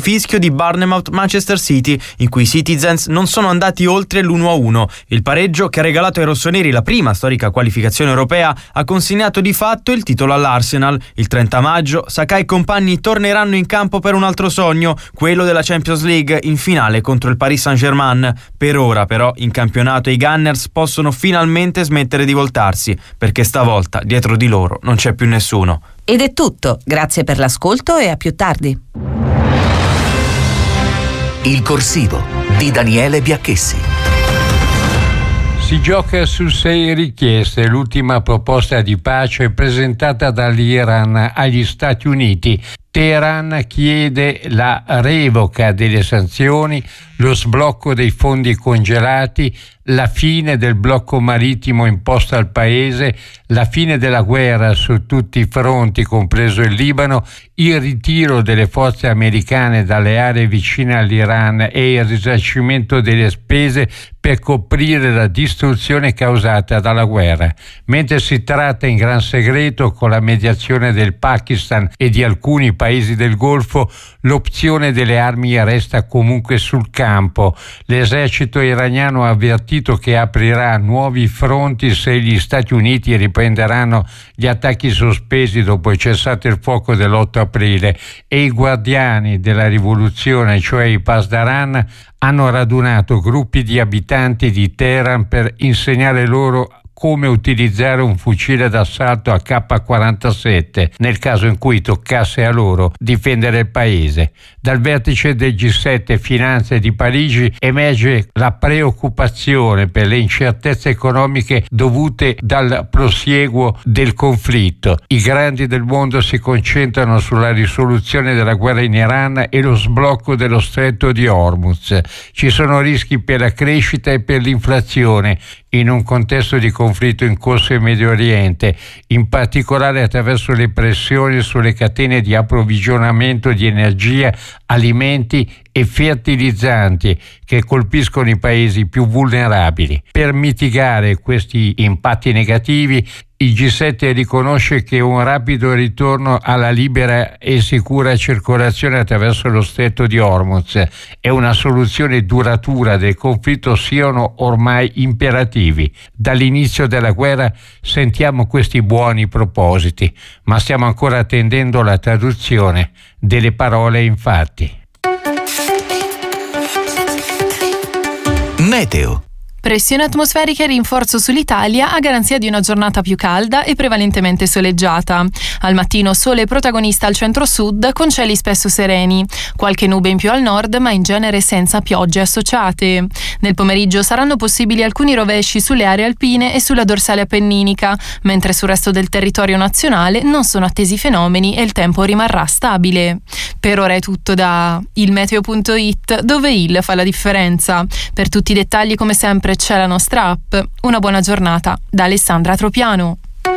fischio di Bournemouth-Manchester City, in cui i Citizens non sono andati oltre l'uno a uno. Il pareggio, che ha regalato ai rossoneri la prima storica qualificazione europea, ha consegnato di fatto il titolo all'Arsenal. Il trenta maggio Saka e compagni torneranno in campo per un altro sogno, quello della Champions League in finale contro il Paris Saint-Germain. Per ora però in campionato i Gunners possono finalmente smettere di voltarsi, perché stavolta dietro di loro non c'è più nessuno. Ed è tutto, grazie per l'ascolto e a più tardi. Il corsivo di Daniele Biacchessi. Si gioca su sei richieste. L'ultima proposta di pace presentata dall'Iran agli Stati Uniti. Teheran chiede la revoca delle sanzioni, lo sblocco dei fondi congelati, la fine del blocco marittimo imposto al paese, la fine della guerra su tutti i fronti, compreso il Libano, il ritiro delle forze americane dalle aree vicine all'Iran e il risarcimento delle spese per coprire la distruzione causata dalla guerra. Mentre si tratta in gran segreto, con la mediazione del Pakistan e di alcuni paesi del Golfo, l'opzione delle armi resta comunque sul campo. L'esercito iraniano ha avvertito che aprirà nuovi fronti se gli Stati Uniti riprenderanno gli attacchi sospesi dopo il cessato il fuoco dell'otto aprile, e i guardiani della rivoluzione, cioè i Pasdaran, hanno radunato gruppi di abitanti di Teheran per insegnare loro come utilizzare un fucile d'assalto A K quarantasette nel caso in cui toccasse a loro difendere il paese. Dal vertice del G sette Finanze di Parigi emerge la preoccupazione per le incertezze economiche dovute dal prosieguo del conflitto. I grandi del mondo si concentrano sulla risoluzione della guerra in Iran e lo sblocco dello stretto di Hormuz. Ci sono rischi per la crescita e per l'inflazione in un contesto di conflitto in corso in Medio Oriente, in particolare attraverso le pressioni sulle catene di approvvigionamento di energia, alimenti e fertilizzanti che colpiscono i paesi più vulnerabili. Per mitigare questi impatti negativi, il G sette riconosce che un rapido ritorno alla libera e sicura circolazione attraverso lo stretto di Hormuz e una soluzione duratura del conflitto siano ormai imperativi. Dall'inizio della guerra sentiamo questi buoni propositi, ma stiamo ancora attendendo la traduzione delle parole in fatti. Meteo. Pressione atmosferica e rinforzo sull'Italia a garanzia di una giornata più calda e prevalentemente soleggiata. Al mattino sole protagonista al centro-sud con cieli spesso sereni. Qualche nube in più al nord, ma in genere senza piogge associate. Nel pomeriggio saranno possibili alcuni rovesci sulle aree alpine e sulla dorsale appenninica, mentre sul resto del territorio nazionale non sono attesi fenomeni e il tempo rimarrà stabile. Per ora è tutto da il meteo punto it, dove il fa la differenza. Per tutti i dettagli, come sempre, c'è la nostra app. Una buona giornata da Alessandra Tropiano.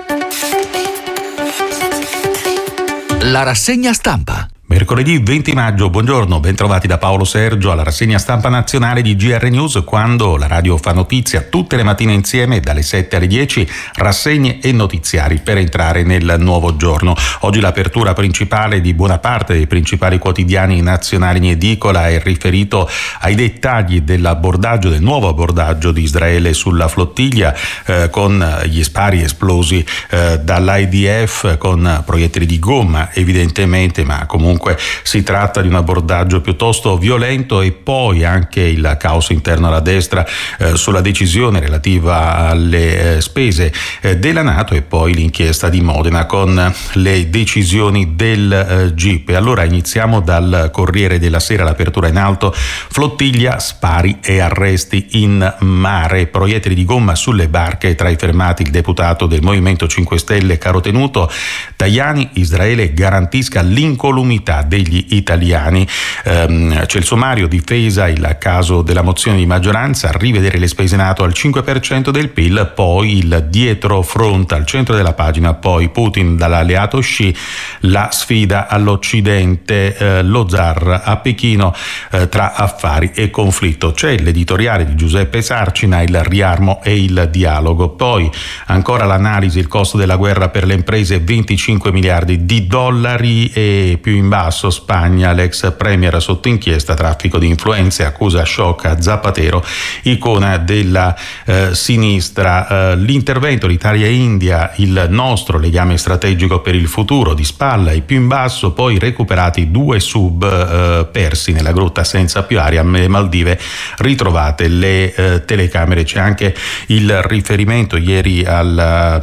La rassegna stampa. Mercoledì venti maggio, buongiorno, bentrovati da Paolo Sergio alla rassegna stampa nazionale di G R News, quando la radio fa notizia tutte le mattine insieme dalle sette alle dieci, rassegne e notiziari per entrare nel nuovo giorno. Oggi l'apertura principale di buona parte dei principali quotidiani nazionali in edicola è riferito ai dettagli dell'abbordaggio, del nuovo abbordaggio di Israele sulla flottiglia, eh, con gli spari esplosi eh, dall'I D F con proiettili di gomma evidentemente, ma comunque Comunque si tratta di un abbordaggio piuttosto violento, e poi anche il caos interno alla destra eh, sulla decisione relativa alle eh, spese eh, della NATO, e poi l'inchiesta di Modena con le decisioni del eh, G I P. E allora iniziamo dal Corriere della Sera, l'apertura in alto: flottiglia, spari e arresti in mare, proiettili di gomma sulle barche, tra i fermati il deputato del Movimento cinque Stelle Carotenuto. Tajani: Israele garantisca l'incolumità degli italiani. Ehm, c'è il sommario: difesa il caso della mozione di maggioranza, rivedere le spese NATO al cinque per cento del P I L, poi il dietro fronte al centro della pagina, poi Putin dall'alleato Xi, la sfida all'Occidente, eh, lo zar a Pechino, eh, tra affari e conflitto. C'è l'editoriale di Giuseppe Sarcina, il riarmo e il dialogo. Poi ancora l'analisi: il costo della guerra per le imprese venticinque miliardi di dollari, e più in basso, Spagna, l'ex premier sotto inchiesta, traffico di influenze, accusa shock a Zapatero, icona della eh, sinistra. Eh, l'intervento l'Italia-India, il nostro legame strategico per il futuro, di spalla e più in basso, poi recuperati due sub eh, persi nella grotta senza più aria, alle Maldive ritrovate le eh, telecamere. C'è anche il riferimento ieri al,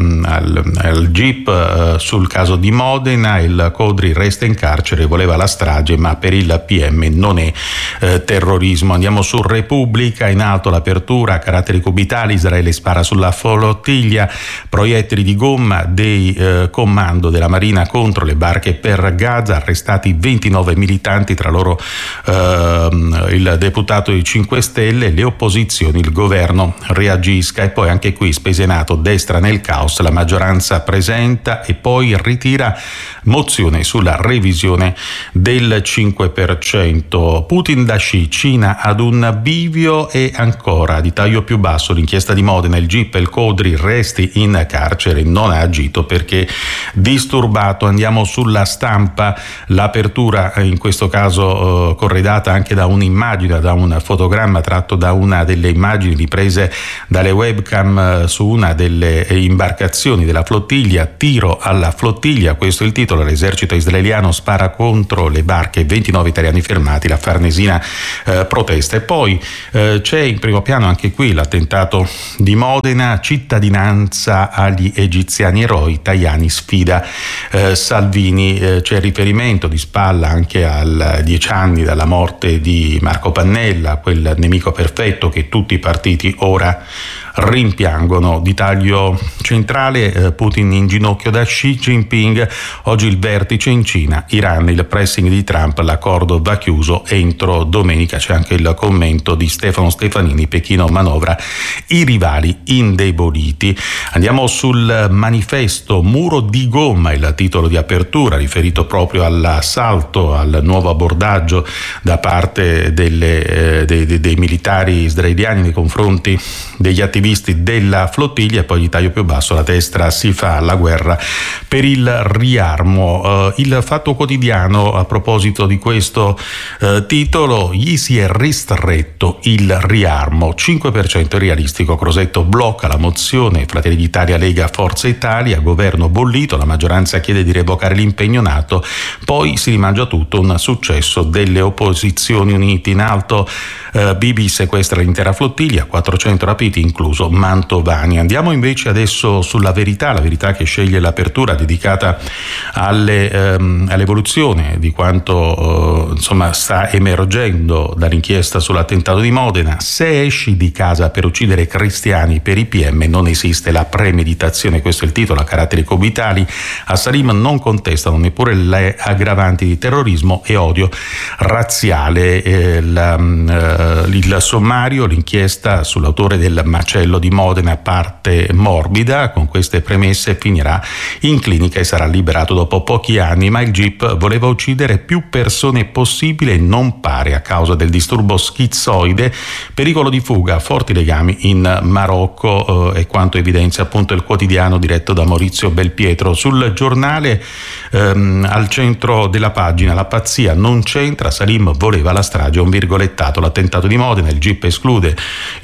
al, al G I P eh, sul caso di Modena. Il Codri resta in carcere, voleva la strage ma per il P M non è eh, terrorismo. Andiamo su Repubblica, in alto l'apertura, caratteri cubitali, Israele spara sulla flottiglia, proiettili di gomma dei eh, comando della Marina contro le barche per Gaza, arrestati ventinove militanti, tra loro eh, il deputato dei cinque Stelle, le opposizioni, il governo reagisca. E poi anche qui Spesenato, destra nel caos, la maggioranza presenta e poi ritira mozione sulla revisione del cinque per cento. Putin da Xi, Cina ad un bivio. E ancora di taglio più basso l'inchiesta di Modena, il G I P, il Codri resti in carcere, non ha agito perché disturbato. Andiamo sulla Stampa, l'apertura in questo caso eh, corredata anche da un'immagine, da un fotogramma tratto da una delle immagini riprese dalle webcam eh, su una delle imbarcazioni della flottiglia. Tiro alla flottiglia, questo è il titolo. L'esercito israeliano spara contro le barche, ventinove italiani fermati, la Farnesina eh, protesta. E poi eh, c'è in primo piano anche qui l'attentato di Modena, cittadinanza agli egiziani eroi, Tajani sfida eh, Salvini. Eh, c'è riferimento di spalla anche al dieci anni dalla morte di Marco Pannella, quel nemico perfetto che tutti i partiti ora rimpiangono. Di taglio centrale, eh, Putin in ginocchio da Xi Jinping, oggi il vertice in Cina, Iran, il pressing di Trump, l'accordo va chiuso entro domenica. C'è anche il commento di Stefano Stefanini, Pechino manovra i rivali indeboliti. Andiamo sul Manifesto, muro di gomma, il titolo di apertura, riferito proprio all'assalto, al nuovo abbordaggio da parte delle, eh, dei, dei, dei militari israeliani nei confronti degli attivisti della flottiglia. E poi di taglio più basso, la destra si fa alla guerra per il riarmo. Uh, il Fatto Quotidiano, a proposito di questo uh, titolo, gli si è ristretto il riarmo, cinque per cento è realistico. Crosetto blocca la mozione Fratelli d'Italia, Lega, Forza Italia, governo bollito, la maggioranza chiede di revocare l'impegno NATO, poi si rimangia tutto, un successo delle opposizioni unite. In alto uh, B B sequestra l'intera flottiglia, quattrocento rapiti incluso Mantovani. Andiamo invece adesso sulla Verità, la Verità che sceglie l'apertura dedicata alle, ehm, all'evoluzione di quanto eh, insomma sta emergendo dall'inchiesta sull'attentato di Modena. Se esci di casa per uccidere cristiani per i P M non esiste la premeditazione, questo è il titolo, a caratteri cubitali. A Salim non contestano neppure le aggravanti di terrorismo e odio razziale. Eh, la, eh, il sommario, l'inchiesta sull'autore del macello di Modena parte morbida, con queste premesse finirà in clinica e sarà liberato dopo pochi anni, ma il G I P voleva uccidere più persone possibile e non pare a causa del disturbo schizzoide, pericolo di fuga, forti legami in Marocco, eh, e quanto evidenzia appunto il quotidiano diretto da Maurizio Belpietro. Sul Giornale, ehm, al centro della pagina, la pazzia non c'entra, Salim voleva la strage, un virgolettato, l'attentato di Modena, il G I P esclude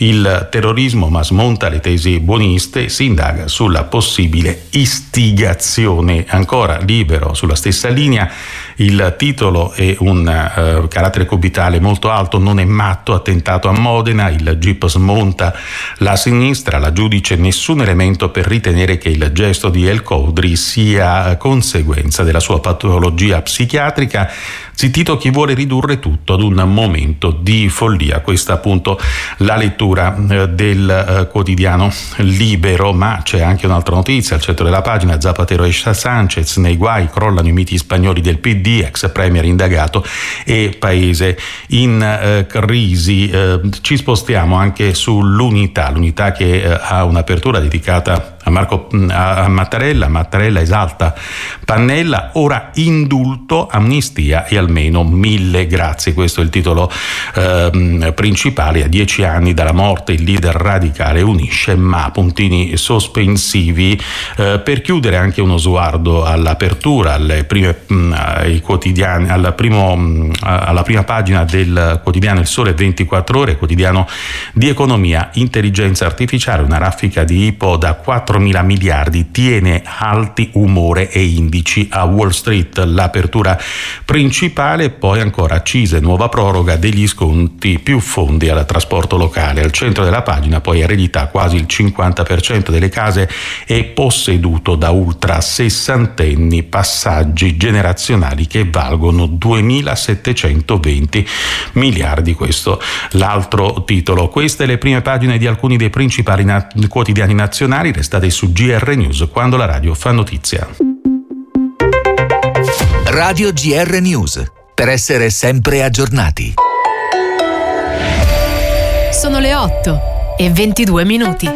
il terrorismo ma smonta le tesi buoniste, si indaga sulla possibile istigazione. Ancora Libero sulla stessa linea, il titolo è un uh, carattere cubitale molto alto, non è matto, attentato a Modena, il G I P smonta la sinistra, la giudice nessun elemento per ritenere che il gesto di El Codri sia conseguenza della sua patologia psichiatrica. Zittito chi vuole ridurre tutto ad un momento di follia. Questa appunto la lettura eh, del eh, quotidiano Libero, ma c'è anche un'altra notizia al centro della pagina. Zapatero e Sanchez nei guai, crollano i miti spagnoli del P D, ex premier indagato e paese in eh, crisi. Eh, ci spostiamo anche sull'Unità, l'Unità che eh, ha un'apertura dedicata a Marco a Mattarella. Mattarella esalta Pannella, ora indulto, amnistia e almeno mille grazie. Questo è il titolo eh, principale. A dieci anni dalla morte il leader radicale locale unisce, ma puntini sospensivi. Eh, per chiudere anche uno sguardo all'apertura, alle prime, mh, ai quotidiani, alla, primo, mh, alla prima pagina del quotidiano Il Sole ventiquattro Ore, quotidiano di economia. Intelligenza artificiale, una raffica di I P O da quattromila miliardi tiene alti umore e indici a Wall Street, l'apertura principale. Poi ancora accise, nuova proroga degli sconti, più fondi al trasporto locale. Al centro della pagina poi eredità, quasi il cinquanta per cento delle case è posseduto da ultra sessantenni, passaggi generazionali che valgono duemilasettecentoventi miliardi. Questo l'altro titolo. Queste le prime pagine di alcuni dei principali na- quotidiani nazionali. Restate su G R News, quando la radio fa notizia. Radio G R News, per essere sempre aggiornati. Sono le otto e ventidue minuti.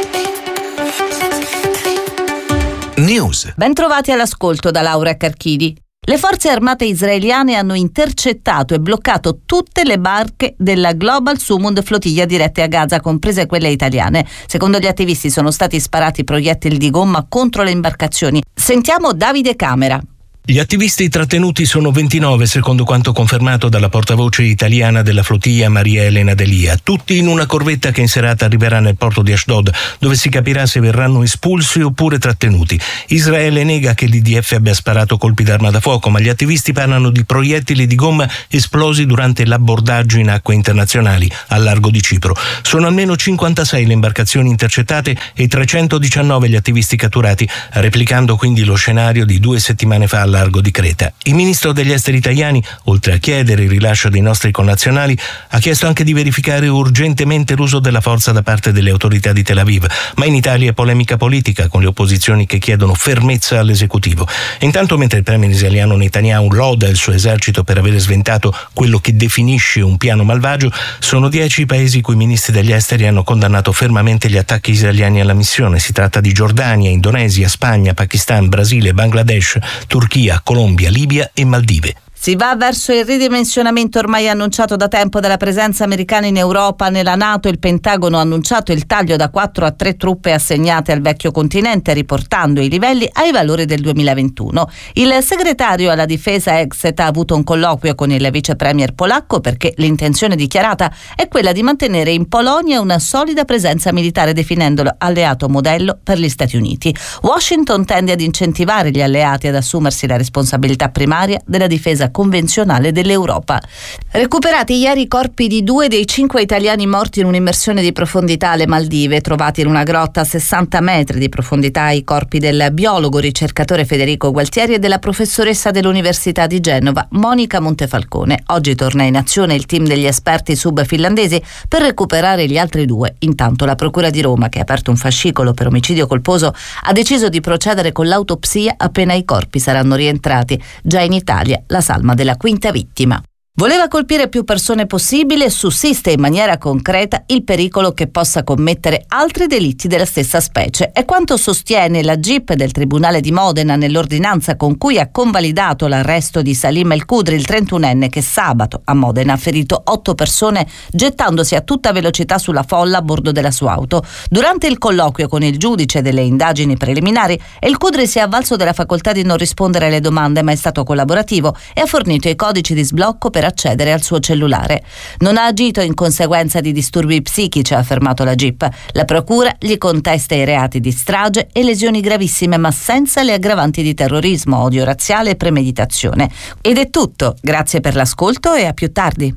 News. Bentrovati all'ascolto da Laura Carchidi. Le forze armate israeliane hanno intercettato e bloccato tutte le barche della Global Sumud flottiglia dirette a Gaza, comprese quelle italiane. Secondo gli attivisti sono stati sparati proiettili di gomma contro le imbarcazioni. Sentiamo Davide Camera. Gli attivisti trattenuti sono ventinove, secondo quanto confermato dalla portavoce italiana della flottiglia Maria Elena Delia, tutti in una corvetta che in serata arriverà nel porto di Ashdod, dove si capirà se verranno espulsi oppure trattenuti. Israele nega che l'I D F abbia sparato colpi d'arma da fuoco, ma gli attivisti parlano di proiettili di gomma esplosi durante l'abbordaggio in acque internazionali al largo di Cipro. Sono almeno cinquantasei le imbarcazioni intercettate e trecentodiciannove gli attivisti catturati, replicando quindi lo scenario di due settimane fa al largo di Creta. Il ministro degli esteri italiani, oltre a chiedere il rilascio dei nostri connazionali, ha chiesto anche di verificare urgentemente l'uso della forza da parte delle autorità di Tel Aviv. Ma in Italia è polemica politica, con le opposizioni che chiedono fermezza all'esecutivo. Intanto, mentre il premier israeliano Netanyahu loda il suo esercito per aver sventato quello che definisce un piano malvagio, sono dieci i paesi i cui ministri degli esteri hanno condannato fermamente gli attacchi israeliani alla missione. Si tratta di Giordania, Indonesia, Spagna, Pakistan, Brasile, Bangladesh, Turchia, Colombia, Libia e Maldive. Si va verso il ridimensionamento ormai annunciato da tempo della presenza americana in Europa. Nella NATO il Pentagono ha annunciato il taglio da quattro a tre truppe assegnate al vecchio continente, riportando i livelli ai valori del duemilaventuno. Il segretario alla difesa Exet ha avuto un colloquio con il vice premier polacco, perché l'intenzione dichiarata è quella di mantenere in Polonia una solida presenza militare, definendolo alleato modello per gli Stati Uniti. Washington tende ad incentivare gli alleati ad assumersi la responsabilità primaria della difesa convenzionale dell'Europa. Recuperati ieri i corpi di due dei cinque italiani morti in un'immersione di profondità alle Maldive, trovati in una grotta a sessanta metri di profondità i corpi del biologo ricercatore Federico Gualtieri e della professoressa dell'Università di Genova Monica Montefalcone. Oggi torna in azione il team degli esperti sub-finlandesi per recuperare gli altri due. Intanto la Procura di Roma, che ha aperto un fascicolo per omicidio colposo, ha deciso di procedere con l'autopsia appena i corpi saranno rientrati. Già in Italia la salma della quinta vittima. Voleva colpire più persone possibile e sussiste in maniera concreta il pericolo che possa commettere altri delitti della stessa specie. È quanto sostiene la G I P del Tribunale di Modena nell'ordinanza con cui ha convalidato l'arresto di Salim El Kudri, il trentunenne che sabato a Modena ha ferito otto persone gettandosi a tutta velocità sulla folla a bordo della sua auto. Durante il colloquio con il giudice delle indagini preliminari, El Kudri si è avvalso della facoltà di non rispondere alle domande, ma è stato collaborativo e ha fornito i codici di sblocco per accedere al suo cellulare. Non ha agito in conseguenza di disturbi psichici, ha affermato la G I P. La procura gli contesta i reati di strage e lesioni gravissime, ma senza le aggravanti di terrorismo, odio razziale e premeditazione. Ed è tutto. Grazie per l'ascolto e a più tardi.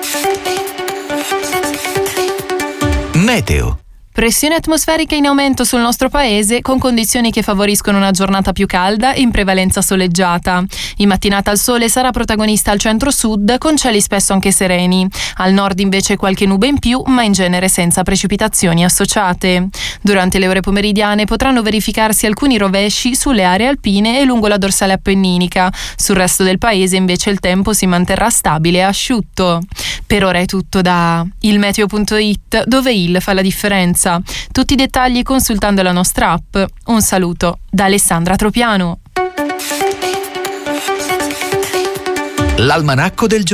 Meteo. Pressione atmosferica in aumento sul nostro paese, con condizioni che favoriscono una giornata più calda e in prevalenza soleggiata. In mattinata il sole sarà protagonista al centro-sud, con cieli spesso anche sereni. Al nord invece qualche nube in più, ma in genere senza precipitazioni associate. Durante le ore pomeridiane potranno verificarsi alcuni rovesci sulle aree alpine e lungo la dorsale appenninica. Sul resto del paese invece il tempo si manterrà stabile e asciutto. Per ora è tutto da il meteo punto it, dove il fa la differenza. Tutti i dettagli consultando la nostra app. Un saluto da Alessandra Tropiano. L'almanacco del giorno.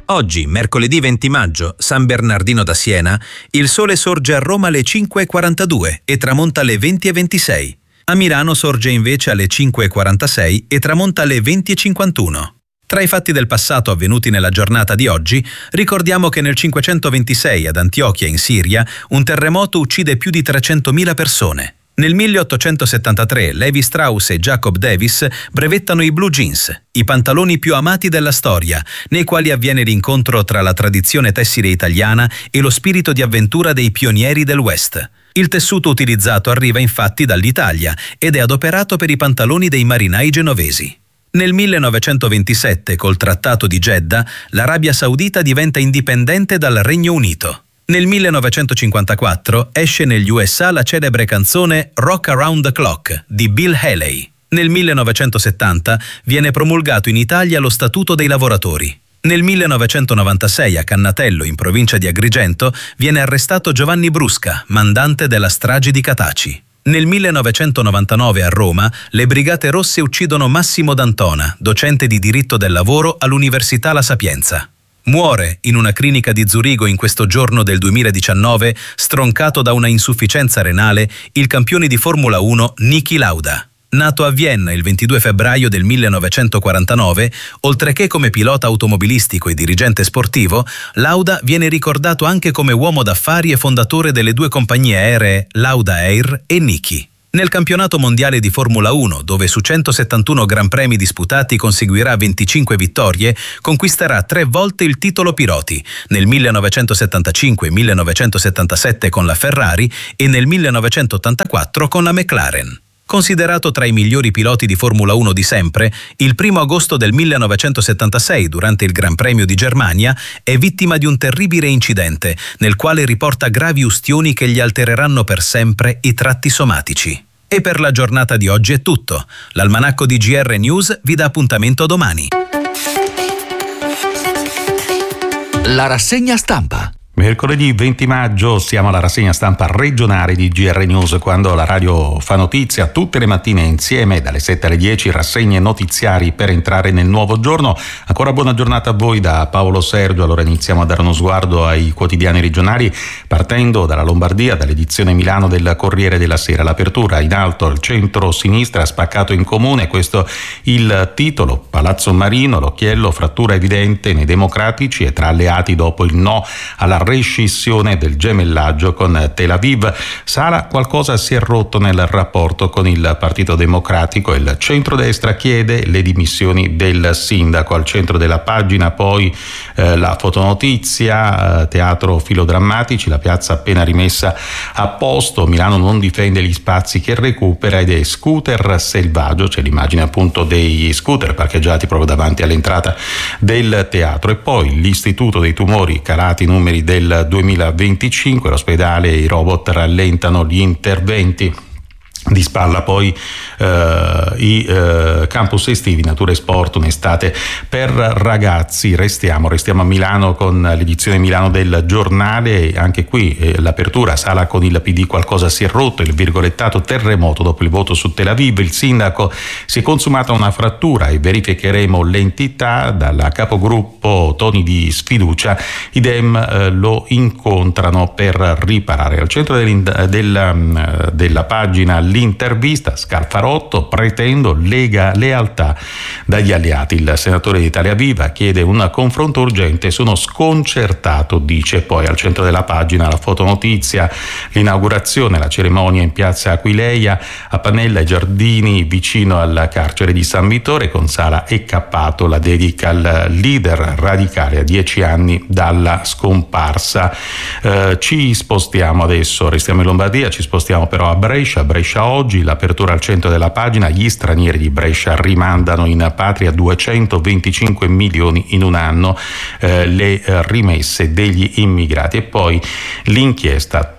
Oggi, mercoledì venti maggio, San Bernardino da Siena, il sole sorge a Roma alle cinque e quarantadue e tramonta alle venti e ventisei. A Milano sorge invece alle cinque e quarantasei e tramonta alle venti e cinquantuno. Tra i fatti del passato avvenuti nella giornata di oggi, ricordiamo che nel cinquecentoventisei ad Antiochia in Siria un terremoto uccide più di trecentomila persone. Nel milleottocentosettantatré Levi Strauss e Jacob Davis brevettano i blue jeans, i pantaloni più amati della storia, nei quali avviene l'incontro tra la tradizione tessile italiana e lo spirito di avventura dei pionieri del West. Il tessuto utilizzato arriva infatti dall'Italia ed è adoperato per i pantaloni dei marinai genovesi. Nel millenovecentoventisette, col Trattato di Jeddah, l'Arabia Saudita diventa indipendente dal Regno Unito. Nel millenovecentocinquantaquattro esce negli U S A la celebre canzone Rock Around the Clock di Bill Haley. Nel millenovecentosettanta viene promulgato in Italia lo Statuto dei lavoratori. Nel millenovecentonovantasei a Cannatello, in provincia di Agrigento, viene arrestato Giovanni Brusca, mandante della strage di Cataci. Nel millenovecentonovantanove a Roma le Brigate Rosse uccidono Massimo D'Antona, docente di diritto del lavoro all'Università La Sapienza. Muore in una clinica di Zurigo in questo giorno del duemiladiciannove, stroncato da una insufficienza renale, il campione di Formula uno Niki Lauda. Nato a Vienna il ventidue febbraio del millenovecentoquarantanove, oltre che come pilota automobilistico e dirigente sportivo, Lauda viene ricordato anche come uomo d'affari e fondatore delle due compagnie aeree Lauda Air e Niki. Nel campionato mondiale di Formula uno, dove su centosettantuno Gran Premi disputati conseguirà venticinque vittorie, conquisterà tre volte il titolo piloti, nel millenovecentosettantacinque e millenovecentosettantasette con la Ferrari e nel millenovecentottantaquattro con la McLaren. Considerato tra i migliori piloti di Formula uno di sempre, il primo agosto del millenovecentosettantasei, durante il Gran Premio di Germania, è vittima di un terribile incidente, nel quale riporta gravi ustioni che gli altereranno per sempre i tratti somatici. E per la giornata di oggi è tutto. L'Almanacco di G R News vi dà appuntamento domani. La rassegna stampa. Mercoledì venti maggio siamo alla rassegna stampa regionale di G R News, quando la radio fa notizia tutte le mattine insieme dalle sette alle dieci, rassegne notiziari per entrare nel nuovo giorno. Ancora buona giornata a voi da Paolo Sergio. Allora iniziamo a dare uno sguardo ai quotidiani regionali, partendo dalla Lombardia, dall'edizione Milano del Corriere della Sera. L'apertura in alto, il centro-sinistra spaccato in comune, questo il titolo. Palazzo Marino, l'occhiello, frattura evidente nei democratici e tra alleati dopo il no alla rescissione del gemellaggio con Tel Aviv. Sala, qualcosa si è rotto nel rapporto con il Partito Democratico e il centrodestra chiede le dimissioni del sindaco. Al centro della pagina poi eh, la fotonotizia, eh, teatro filodrammatici, la piazza appena rimessa a posto, Milano non difende gli spazi che recupera ed è scooter selvaggio, c'è l'immagine appunto dei scooter parcheggiati proprio davanti all'entrata del teatro. E poi l'istituto dei tumori, calati i numeri del del duemilaventicinque, l'ospedale e i robot rallentano gli interventi. Di spalla poi eh, i eh, campus estivi, natura e sport, un'estate per ragazzi. Restiamo, restiamo a Milano con l'edizione Milano del Giornale. Anche qui eh, l'apertura, sala con il P D, qualcosa si è rotto, il virgolettato terremoto dopo il voto su Tel Aviv. Il sindaco, si è consumata una frattura e verificheremo l'entità. Dalla capogruppo toni di sfiducia, i Dem eh, lo incontrano per riparare. Al centro della, della pagina l'intervista, Scalfarotto, pretendo lega lealtà dagli alleati. Il senatore di Italia Viva chiede un confronto urgente, sono sconcertato, dice. Poi al centro della pagina la fotonotizia, l'inaugurazione, la cerimonia in piazza Aquileia, a Pannella e Giardini vicino al carcere di San Vittore, con Sala e Cappato, la dedica al leader radicale a dieci anni dalla scomparsa. Eh, ci spostiamo adesso, restiamo in Lombardia, ci spostiamo però a Brescia. Brescia oggi, l'apertura al centro della pagina, gli stranieri di Brescia rimandano in patria duecentoventicinque milioni in un anno, eh, le rimesse degli immigrati. E poi l'inchiesta,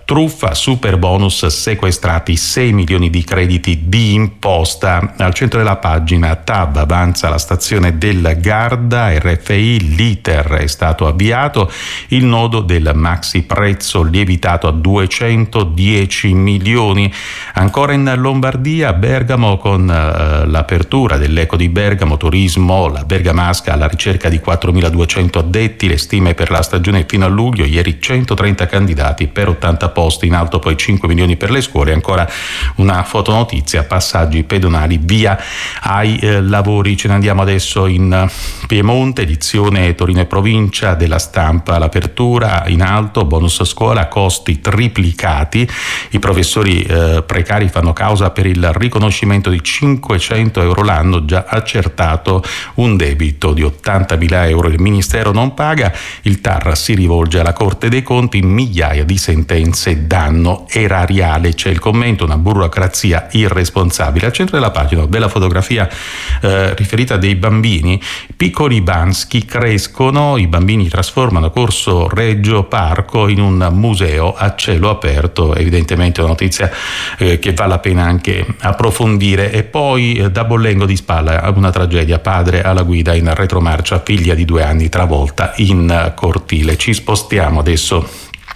truffa, super bonus, sequestrati sei milioni di crediti di imposta. Al centro della pagina T A B avanza la stazione del Garda, R F I, l'iter è stato avviato, il nodo del maxi prezzo lievitato a duecentodieci milioni. Ancora in Lombardia, Bergamo, con eh, l'apertura dell'Eco di Bergamo, turismo, la bergamasca alla ricerca di quattromiladuecento addetti, le stime per la stagione fino a luglio, ieri centotrenta candidati per ottanta posti, in alto poi cinque milioni per le scuole. Ancora una fotonotizia, passaggi pedonali via ai eh, lavori. Ce ne andiamo adesso in Piemonte, edizione Torino e provincia della Stampa, l'apertura in alto, bonus scuola, costi triplicati, i professori eh, precari fanno causa per il riconoscimento di cinquecento euro l'anno, già accertato un debito di ottantamila euro, il Ministero non paga, il T A R si rivolge alla Corte dei Conti, migliaia di sentenze danno erariale, c'è il commento, una burocrazia irresponsabile. Al centro della pagina bella fotografia eh, riferita dei bambini, piccoli Bansky crescono, i bambini trasformano Corso Reggio Parco in un museo a cielo aperto, evidentemente una notizia eh, che vale la pena anche approfondire. E poi eh, da Bollengo di Spalla una tragedia, padre alla guida in retromarcia, figlia di due anni travolta in cortile. Ci spostiamo adesso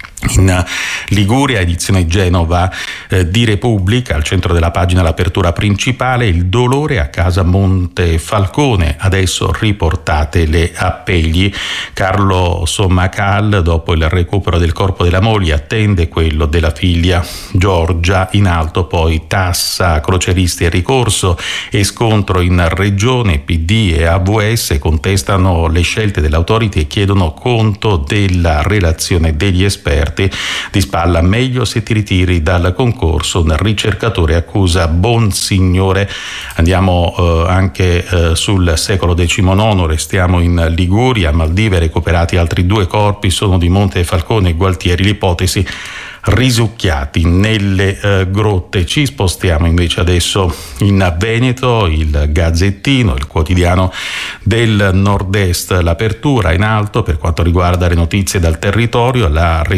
in Liguria, edizione Genova eh, di Repubblica, al centro della pagina l'apertura principale, il dolore a casa Montefalcone, adesso riportate le appelli. Carlo Sommacal, dopo il recupero del corpo della moglie, attende quello della figlia Giorgia. In alto poi tassa, croceristi e ricorso e scontro in regione, P D e A V S contestano le scelte dell'autority e chiedono conto della relazione degli esperti. Di Spalla, meglio se ti ritiri dal concorso, un ricercatore accusa Bonsignore. Andiamo eh, anche eh, sul secolo diciannove, restiamo in Liguria, a Maldive recuperati altri due corpi, sono di Montefalcone e Gualtieri, l'ipotesi risucchiati nelle eh, grotte. Ci spostiamo invece adesso in Veneto, il Gazzettino, il quotidiano del nord-est, l'apertura in alto per quanto riguarda le notizie dal territorio, la